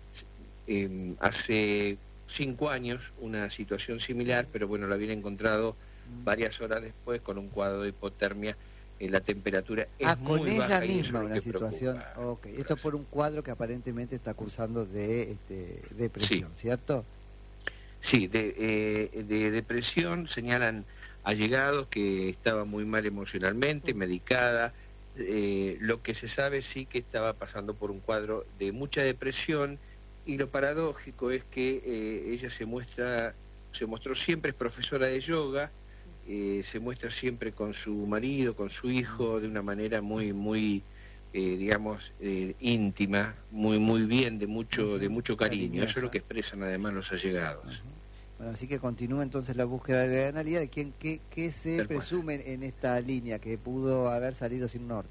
eh, hace cinco años una situación similar, pero bueno, la habían encontrado varias horas después con un cuadro de hipotermia. Eh, la temperatura es ah, muy con ella baja misma y una situación. Okay. Esto por un cuadro que aparentemente está cursando de este, depresión, sí. ¿Cierto? Sí, de, eh, de depresión. Señalan allegados que estaba muy mal emocionalmente, medicada. Eh, lo que se sabe sí que estaba pasando por un cuadro de mucha depresión, y lo paradójico es que eh, ella se muestra, se mostró siempre, es profesora de yoga, eh, se muestra siempre con su marido, con su hijo, de una manera muy, muy, eh, digamos, eh, íntima, muy, muy bien, de mucho, de mucho cariño. Eso es lo que expresan además los allegados. Bueno, así que continúa entonces la búsqueda de Analía, de quién, qué, qué se Tal presume cual. En esta línea que pudo haber salido sin norte.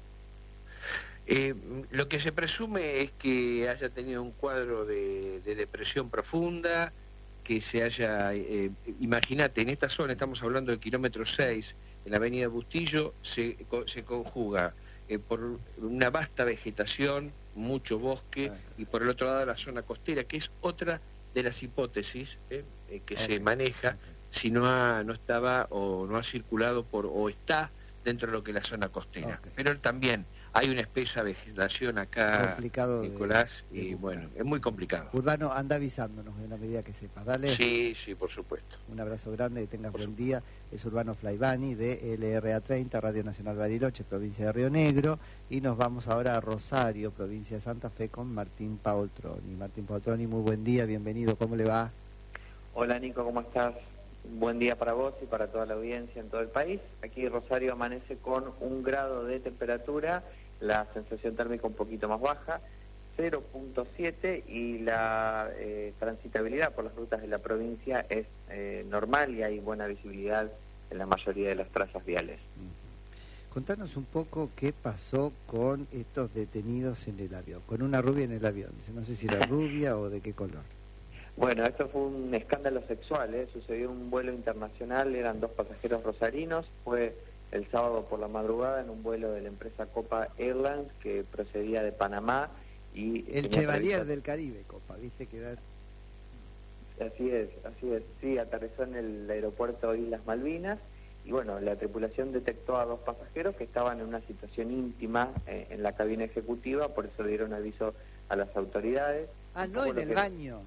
Eh, lo que se presume es que haya tenido un cuadro de, de depresión profunda, que se haya, eh, imagínate, en esta zona, estamos hablando del kilómetro seis, en la avenida Bustillo, se, se conjuga eh, por una vasta vegetación, mucho bosque, ah, y por el otro lado la zona costera, que es otra de las hipótesis eh, eh, que okay. se maneja, okay. si no ha, no estaba o no ha circulado por, o está dentro de lo que es la zona costera. Okay. Pero también hay una espesa vegetación acá, complicado Nicolás, de, de y bueno, es muy complicado. Urbano, anda avisándonos en la medida que sepas, ¿dale? Sí, sí, por supuesto. Un abrazo grande, que tengas por buen supuesto. día. Es Urbano Flaivani de L R A treinta, Radio Nacional Bariloche, provincia de Río Negro, y nos vamos ahora a Rosario, provincia de Santa Fe, con Martín Paoltroni. Martín Paoltroni, muy buen día, bienvenido, ¿cómo le va? Hola Nico, ¿cómo estás? Buen día para vos y para toda la audiencia en todo el país. Aquí Rosario amanece con un grado de temperatura, la sensación térmica un poquito más baja, cero punto siete, y la eh, transitabilidad por las rutas de la provincia es eh, normal y hay buena visibilidad en la mayoría de las trazas viales. Contanos un poco qué pasó con estos detenidos en el avión, con una rubia en el avión. No sé si era rubia o de qué color. Bueno, esto fue un escándalo sexual, ¿eh? Sucedió en un vuelo internacional, eran dos pasajeros rosarinos, fue el sábado por la madrugada en un vuelo de la empresa Copa Airlines que procedía de Panamá y... El Chevalier del Caribe, Copa, ¿viste? Que da... Así es, así es. Sí, aterrizó en el aeropuerto Islas Malvinas y bueno, la tripulación detectó a dos pasajeros que estaban en una situación íntima eh, en la cabina ejecutiva, por eso dieron aviso a las autoridades. Ah, no, en el que... baño.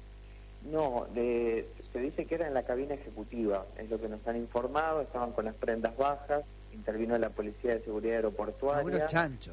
No, de... se dice que era en la cabina ejecutiva, es lo que nos han informado, estaban con las prendas bajas, intervino la Policía de Seguridad Aeroportuaria. Algunos chanchos.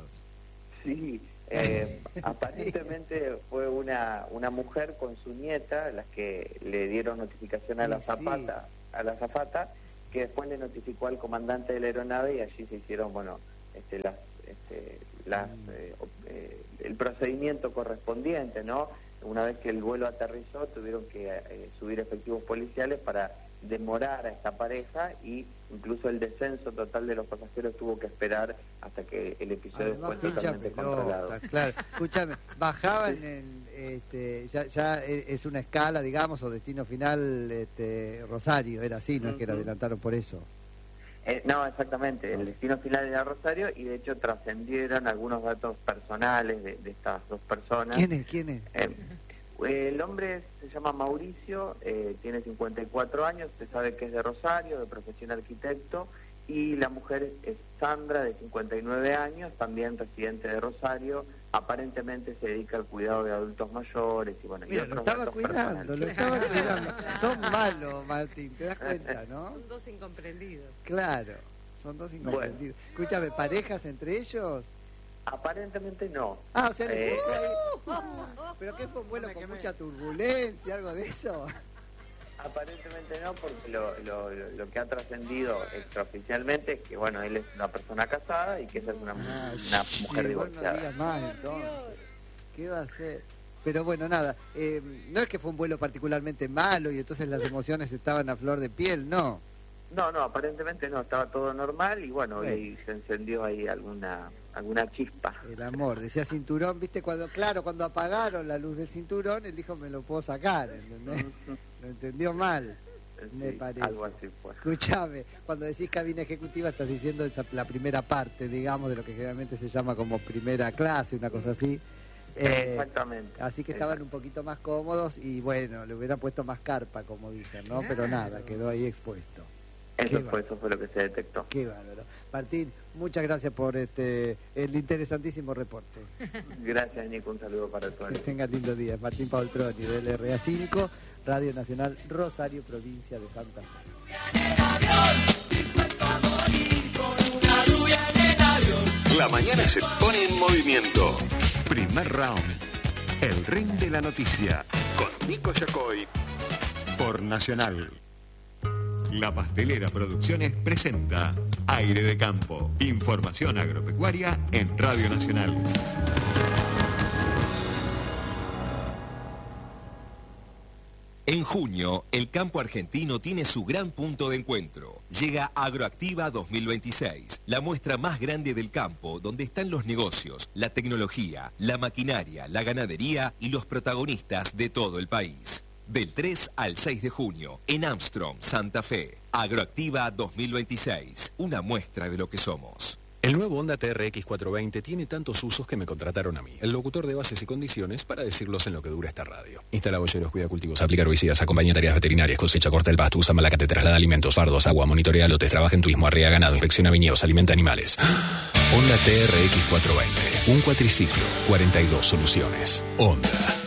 Sí, eh, aparentemente fue una una mujer con su nieta las que le dieron notificación a la Sí, zapata, a la azafata, que después le notificó al comandante de la aeronave y allí se hicieron, bueno, este, las, este, las, eh, eh, el procedimiento correspondiente, ¿no? Una vez que el vuelo aterrizó, tuvieron que eh, subir efectivos policiales para demorar a esta pareja y incluso el descenso total de los pasajeros tuvo que esperar hasta que el episodio Además, fue totalmente pincha controlado. pelota, claro. Escúchame, bajaban en, este, ya, ya es una escala, digamos, o destino final, este, Rosario, era así, no es que la adelantaron por eso. Eh, no, exactamente, el destino final era Rosario y de hecho trascendieron algunos datos personales de, de estas dos personas. ¿Quién es? ¿Quién es? Eh, el hombre se llama Mauricio, eh, tiene cincuenta y cuatro años, se sabe que es de Rosario, de profesión arquitecto, y la mujer es Sandra, de cincuenta y nueve años, también residente de Rosario, aparentemente se dedica al cuidado de adultos mayores y bueno, Mira, y lo otros estaba datos cuidando, personales. lo estaba cuidando. Son malos, Martín, te das cuenta, ¿no? Son dos incomprendidos. Claro, son dos incomprendidos. Escúchame, ¿parejas entre ellos? Aparentemente no. Ah, o sea, le Eh, tocó ahí. ¿Pero qué fue un vuelo con mucha turbulencia, algo de eso? Aparentemente no, porque lo, lo, lo- lo que ha trascendido extraoficialmente es que, bueno, él es una persona casada y que ella es una, una mujer Sí, vos no divorciada. digas más, entonces. ¿Qué va a hacer? Pero bueno, nada, eh, no es que fue un vuelo particularmente malo y entonces las emociones estaban a flor de piel, no. No, no, aparentemente no, estaba todo normal y bueno, Bueno. y se encendió ahí alguna alguna chispa. El amor, decía cinturón, viste, cuando, claro, cuando apagaron la luz del cinturón, él dijo, me lo puedo sacar, ¿entendés? Lo entendió mal, me Sí, parece. algo así fue. Escuchame, cuando decís cabina ejecutiva estás diciendo esa- la primera parte, digamos, de lo que generalmente se llama como primera clase, una cosa así. Eh, Exactamente. Así que estaban un poquito más cómodos y bueno, le hubieran puesto más carpa, como dicen, ¿no? Pero nada, quedó ahí expuesto. Eso Qué fue, eso fue lo que se detectó. Qué bárbaro. Martín, muchas gracias por este el interesantísimo reporte. Gracias, Nico, un saludo para todos. Que tengan lindo día. Martín Paultroni, del R A cinco, Radio Nacional Rosario, provincia de Santa Fe. La mañana se pone en movimiento. Primer round. El ring de la noticia. Con Nico Yacoy. Por Nacional. La Pastelera Producciones presenta Aire de Campo. Información agropecuaria en Radio Nacional. En junio, el campo argentino tiene su gran punto de encuentro. Llega Agroactiva dos mil veintiséis, la muestra más grande del campo, donde están los negocios, la tecnología, la maquinaria, la ganadería y los protagonistas de todo el país. Del tres al seis de junio, en Armstrong, Santa Fe. Agroactiva dos mil veintiséis, una muestra de lo que somos. El nuevo Honda T R X cuatrocientos veinte tiene tantos usos que me contrataron a mí, el locutor de bases y condiciones, para decirlos en lo que dura esta radio. Instala bolleros, cuida cultivos, aplica herbicidas, acompaña tareas veterinarias, cosecha, corta el pasto, usa malacate, traslada alimentos, fardos, agua, monitorea lotes, trabaja en turismo, arrea ganado, inspecciona viñedos, alimenta animales. Honda T R X cuatrocientos veinte, un cuatriciclo, cuarenta y dos soluciones. Honda.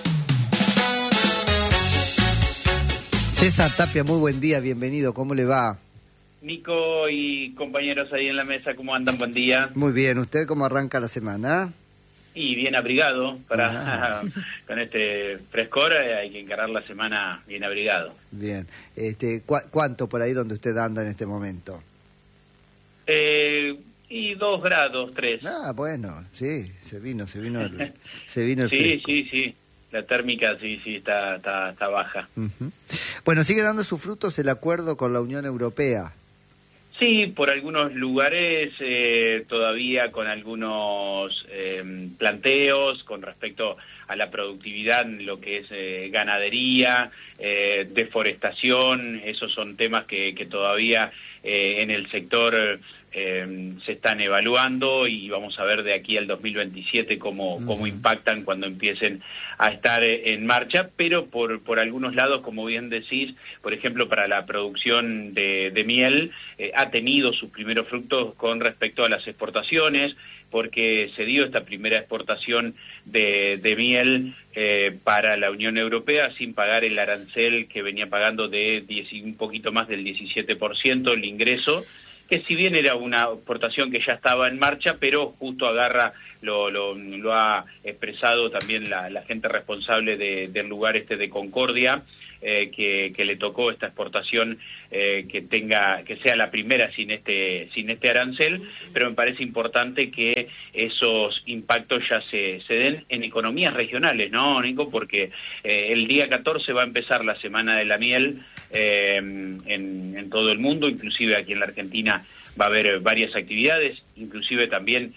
César Tapia, muy buen día, bienvenido, ¿cómo le va? Nico y compañeros ahí en la mesa, ¿cómo andan? Buen día. Muy bien, ¿usted cómo arranca la semana? Y bien abrigado, para con este frescor eh, hay que encarar la semana bien abrigado. Bien, este, ¿cu ¿cuánto por ahí donde usted anda en este momento? Eh, y dos grados, tres. Ah, bueno, sí, se vino, se vino el, se vino el Sí, fresco. sí, sí. La térmica sí, sí, está, está, está baja. Ujú. Bueno, sigue dando sus frutos el acuerdo con la Unión Europea. Sí, por algunos lugares eh, todavía con algunos eh, planteos con respecto a la productividad en lo que es eh, ganadería, eh, deforestación, esos son temas que, que todavía eh, en el sector eh, se están evaluando y vamos a ver de aquí al dos mil veintisiete cómo, uh-huh. cómo impactan cuando empiecen a estar en marcha, pero por, por algunos lados, como bien decís, por ejemplo, para la producción de, de miel, eh, ha tenido sus primeros frutos con respecto a las exportaciones, porque se dio esta primera exportación de, de miel eh, para la Unión Europea sin pagar el arancel que venía pagando de diez, un poquito más del diecisiete por ciento el ingreso, que si bien era una exportación que ya estaba en marcha, pero justo agarra, lo, lo, lo ha expresado también la, la gente responsable de, del lugar este de Concordia, eh, que, que le tocó esta exportación eh, que tenga, que sea la primera sin este, sin este arancel, pero me parece importante que esos impactos ya se, se den en economías regionales, ¿no, Nico? Porque eh, el día catorce va a empezar la Semana de la Miel eh, en, en todo el mundo, inclusive aquí en la Argentina va a haber varias actividades, inclusive también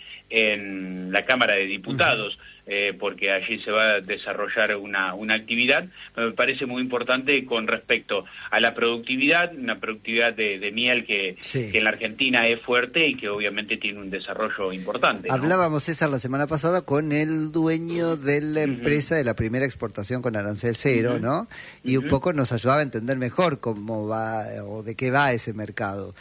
en la Cámara de Diputados, eh, porque allí se va a desarrollar una, una actividad. Me parece muy importante con respecto a la productividad, una productividad de, de miel que, sí. que en la Argentina es fuerte y que obviamente tiene un desarrollo importante, ¿no? Hablábamos, César, la semana pasada con el dueño de la empresa uh-huh. de la primera exportación con arancel cero, uh-huh. ¿no? Y uh-huh. un poco nos ayudaba a entender mejor cómo va o de qué va ese mercado.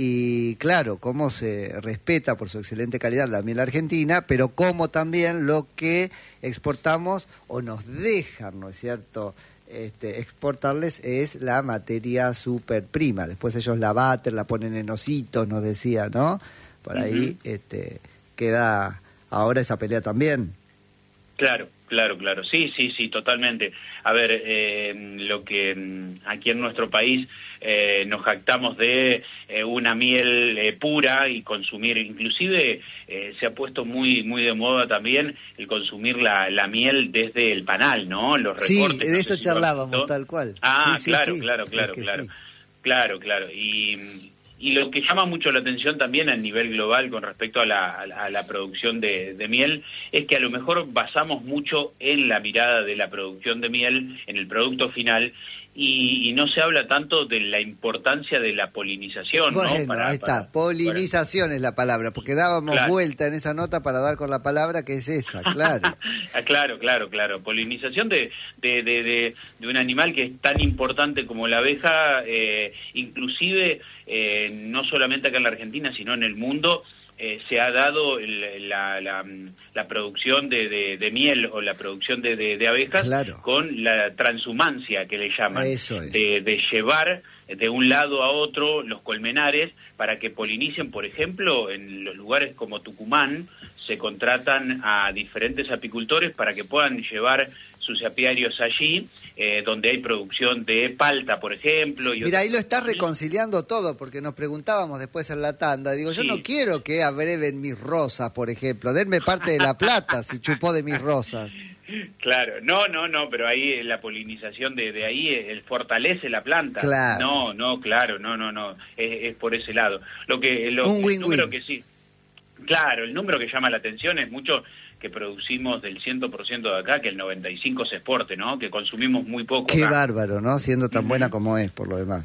Y claro, cómo se respeta por su excelente calidad la miel argentina, pero cómo también lo que exportamos o nos dejan, ¿no es cierto?, este, exportarles es la materia super prima. Después ellos la baten, la ponen en ositos, nos decía, ¿no? Por ahí uh-huh. este, queda ahora esa pelea también. Claro. Claro, claro, sí, sí, sí, totalmente. A ver, eh, lo que aquí en nuestro país eh, nos jactamos de eh, una miel eh, pura y consumir, inclusive eh, se ha puesto muy muy de moda también el consumir la, la miel desde el panal, ¿no? Los recortes. Sí, de eso charlábamos, tal cual. Ah, sí, sí, claro, sí. claro, claro, es claro, sí. claro, claro, y... Y lo que llama mucho la atención también a nivel global con respecto a la, a la, a la producción de, de miel es que a lo mejor basamos mucho en la mirada de la producción de miel, en el producto final, y, y no se habla tanto de la importancia de la polinización, bueno, ¿no? Para, ahí está, para, polinización para... es la palabra, porque dábamos claro. vuelta en esa nota para dar con la palabra que es esa, claro. ah, claro, claro, claro, polinización de, de, de, de, de un animal que es tan importante como la abeja, eh, inclusive... Eh, no solamente acá en la Argentina, sino en el mundo, eh, se ha dado el, la, la, la producción de, de, de miel o la producción de, de, de abejas claro. con la transhumancia que le llaman, Eso es. de, de llevar de un lado a otro los colmenares para que polinicen. Por ejemplo, en los lugares como Tucumán se contratan a diferentes apicultores para que puedan llevar sus apiarios allí, eh, donde hay producción de palta, por ejemplo. Y Mira, ahí lo estás reconciliando todo, porque nos preguntábamos después en la tanda, digo, yo sí. no quiero que abreven mis rosas, por ejemplo, denme parte de la plata si chupó de mis rosas. Claro, no, no, no, pero ahí la polinización de, de ahí el fortalece la planta. Claro. No, no, claro, no, no, no, es, es por ese lado. Lo que, lo, Un el número win-win. que sí, claro, el número que llama la atención es mucho que producimos del cien por ciento de acá, que el noventa y cinco por ciento se exporte, ¿no? Que consumimos muy poco. Qué acá. bárbaro, ¿no? Siendo tan buena como es, por lo demás.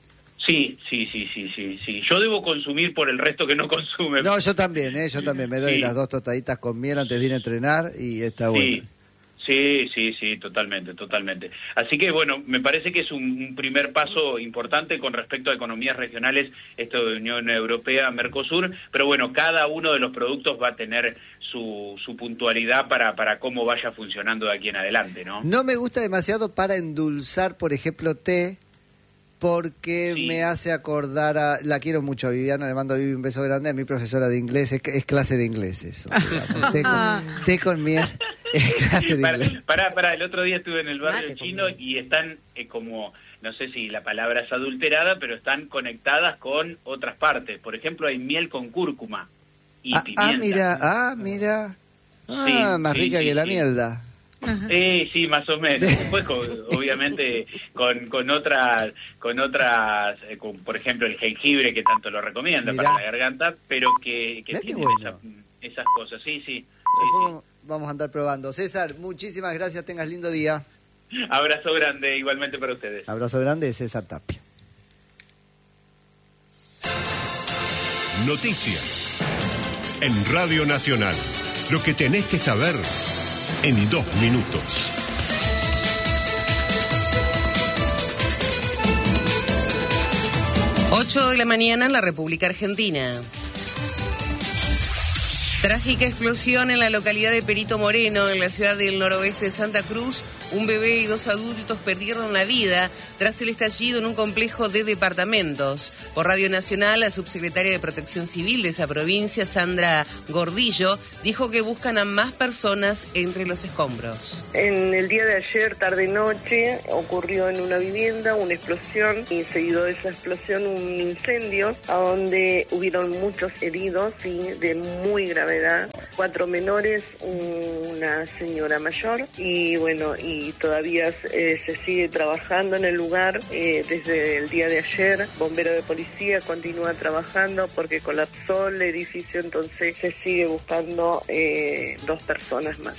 Sí, sí, sí, sí, sí, sí. Yo debo consumir por el resto que no consume. No, yo también, ¿eh? Yo también me doy sí. las dos tostaditas con miel antes de ir a entrenar y está sí. bueno. Sí, sí, sí, totalmente, totalmente. Así que, bueno, me parece que es un, un primer paso importante con respecto a economías regionales, esto de Unión Europea, Mercosur, pero bueno, cada uno de los productos va a tener su, su puntualidad para, para cómo vaya funcionando de aquí en adelante, ¿no? No me gusta demasiado para endulzar, por ejemplo, té, porque sí. me hace acordar a... La quiero mucho a Viviana, le mando a Vivi un beso grande, a mi profesora de inglés, es, es clase de inglés eso. té, con, té con miel... Pará, pará, pará, el otro día estuve en el barrio Mate, chino y están eh, como, no sé si la palabra es adulterada, pero están conectadas con otras partes. Por ejemplo, hay miel con cúrcuma y ah, pimienta. Ah, mira, ah, mira. Ah, sí, más sí, rica sí, que la sí. mielda. Sí, sí, más o menos. Después, con, obviamente, con, con otras, con otras, eh, con, por ejemplo, el jengibre que tanto lo recomienda Mirá. para la garganta, pero que, que tiene bueno. esa, esas cosas. Sí, sí. sí, sí. Vamos a andar probando. César, muchísimas gracias, tengas lindo día. Abrazo grande, igualmente para ustedes. Abrazo grande de César Tapia. Noticias. En Radio Nacional. Lo que tenés que saber en dos minutos. ocho de la mañana en la República Argentina. Trágica explosión en la localidad de Perito Moreno, en la ciudad del noroeste de Santa Cruz. Un bebé y dos adultos perdieron la vida tras el estallido en un complejo de departamentos. Por Radio Nacional, la subsecretaria de Protección Civil de esa provincia, Sandra Gordillo, dijo que buscan a más personas entre los escombros. En el día de ayer, tarde-noche, ocurrió en una vivienda una explosión y seguido de esa explosión un incendio a donde hubieron muchos heridos, sí, de muy gravedad. Cuatro menores, una señora mayor y bueno, y Y todavía eh, se sigue trabajando en el lugar eh, desde el día de ayer. Bombero de policía continúa trabajando porque colapsó el edificio, entonces se sigue buscando eh, dos personas más.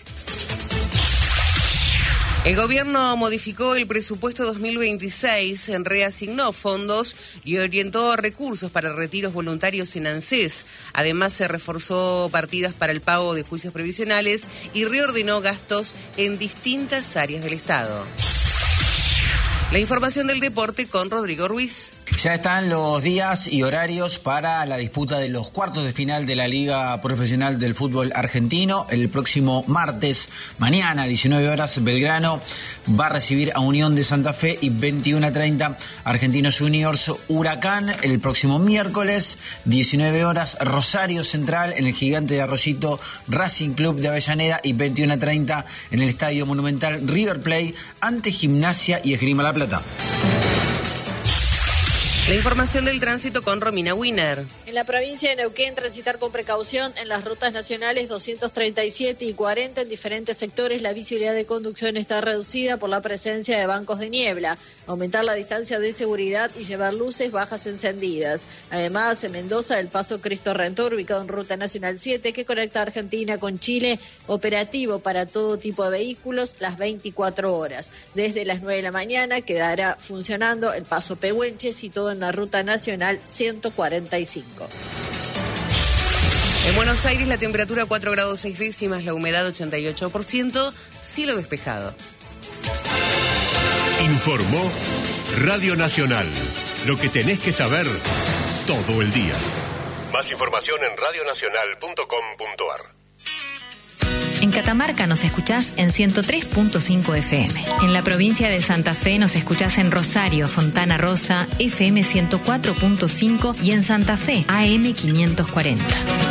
El gobierno modificó el presupuesto dos mil veintiséis, reasignó fondos y orientó recursos para retiros voluntarios en ANSES. Además, se reforzó partidas para el pago de juicios previsionales y reordenó gastos en distintas áreas del Estado. La información del deporte con Rodrigo Ruiz. Ya están los días y horarios para la disputa de los cuartos de final de la Liga Profesional del Fútbol Argentino. El próximo martes, mañana, diecinueve horas, Belgrano va a recibir a Unión de Santa Fe y veintiuno treinta Argentinos Juniors Huracán. El próximo miércoles, diecinueve horas, Rosario Central en el Gigante de Arroyito, Racing Club de Avellaneda y veintiuno treinta en el Estadio Monumental River Plate ante Gimnasia y Esgrima La Plata. La información del tránsito con Romina Wiener. En la provincia de Neuquén, transitar con precaución en las rutas nacionales doscientos treinta y siete y cuarenta en diferentes sectores. La visibilidad de conducción está reducida por la presencia de bancos de niebla. Aumentar la distancia de seguridad y llevar luces bajas encendidas. Además, en Mendoza, el paso Cristo Redentor, ubicado en Ruta Nacional siete, que conecta Argentina con Chile, operativo para todo tipo de vehículos las veinticuatro horas. Desde las nueve de la mañana quedará funcionando el paso Pehuenche, situado en la Ruta Nacional ciento cuarenta y cinco. En Buenos Aires la temperatura cuatro grados seis décimas, la humedad ochenta y ocho por ciento, cielo despejado. Informó Radio Nacional. Lo que tenés que saber todo el día. Más información en radio nacional punto com punto a r. En Catamarca nos escuchás en ciento tres punto cinco F M. En la provincia de Santa Fe nos escuchás en Rosario, Fontana Rosa, F M ciento cuatro punto cinco y en Santa Fe, A M quinientos cuarenta.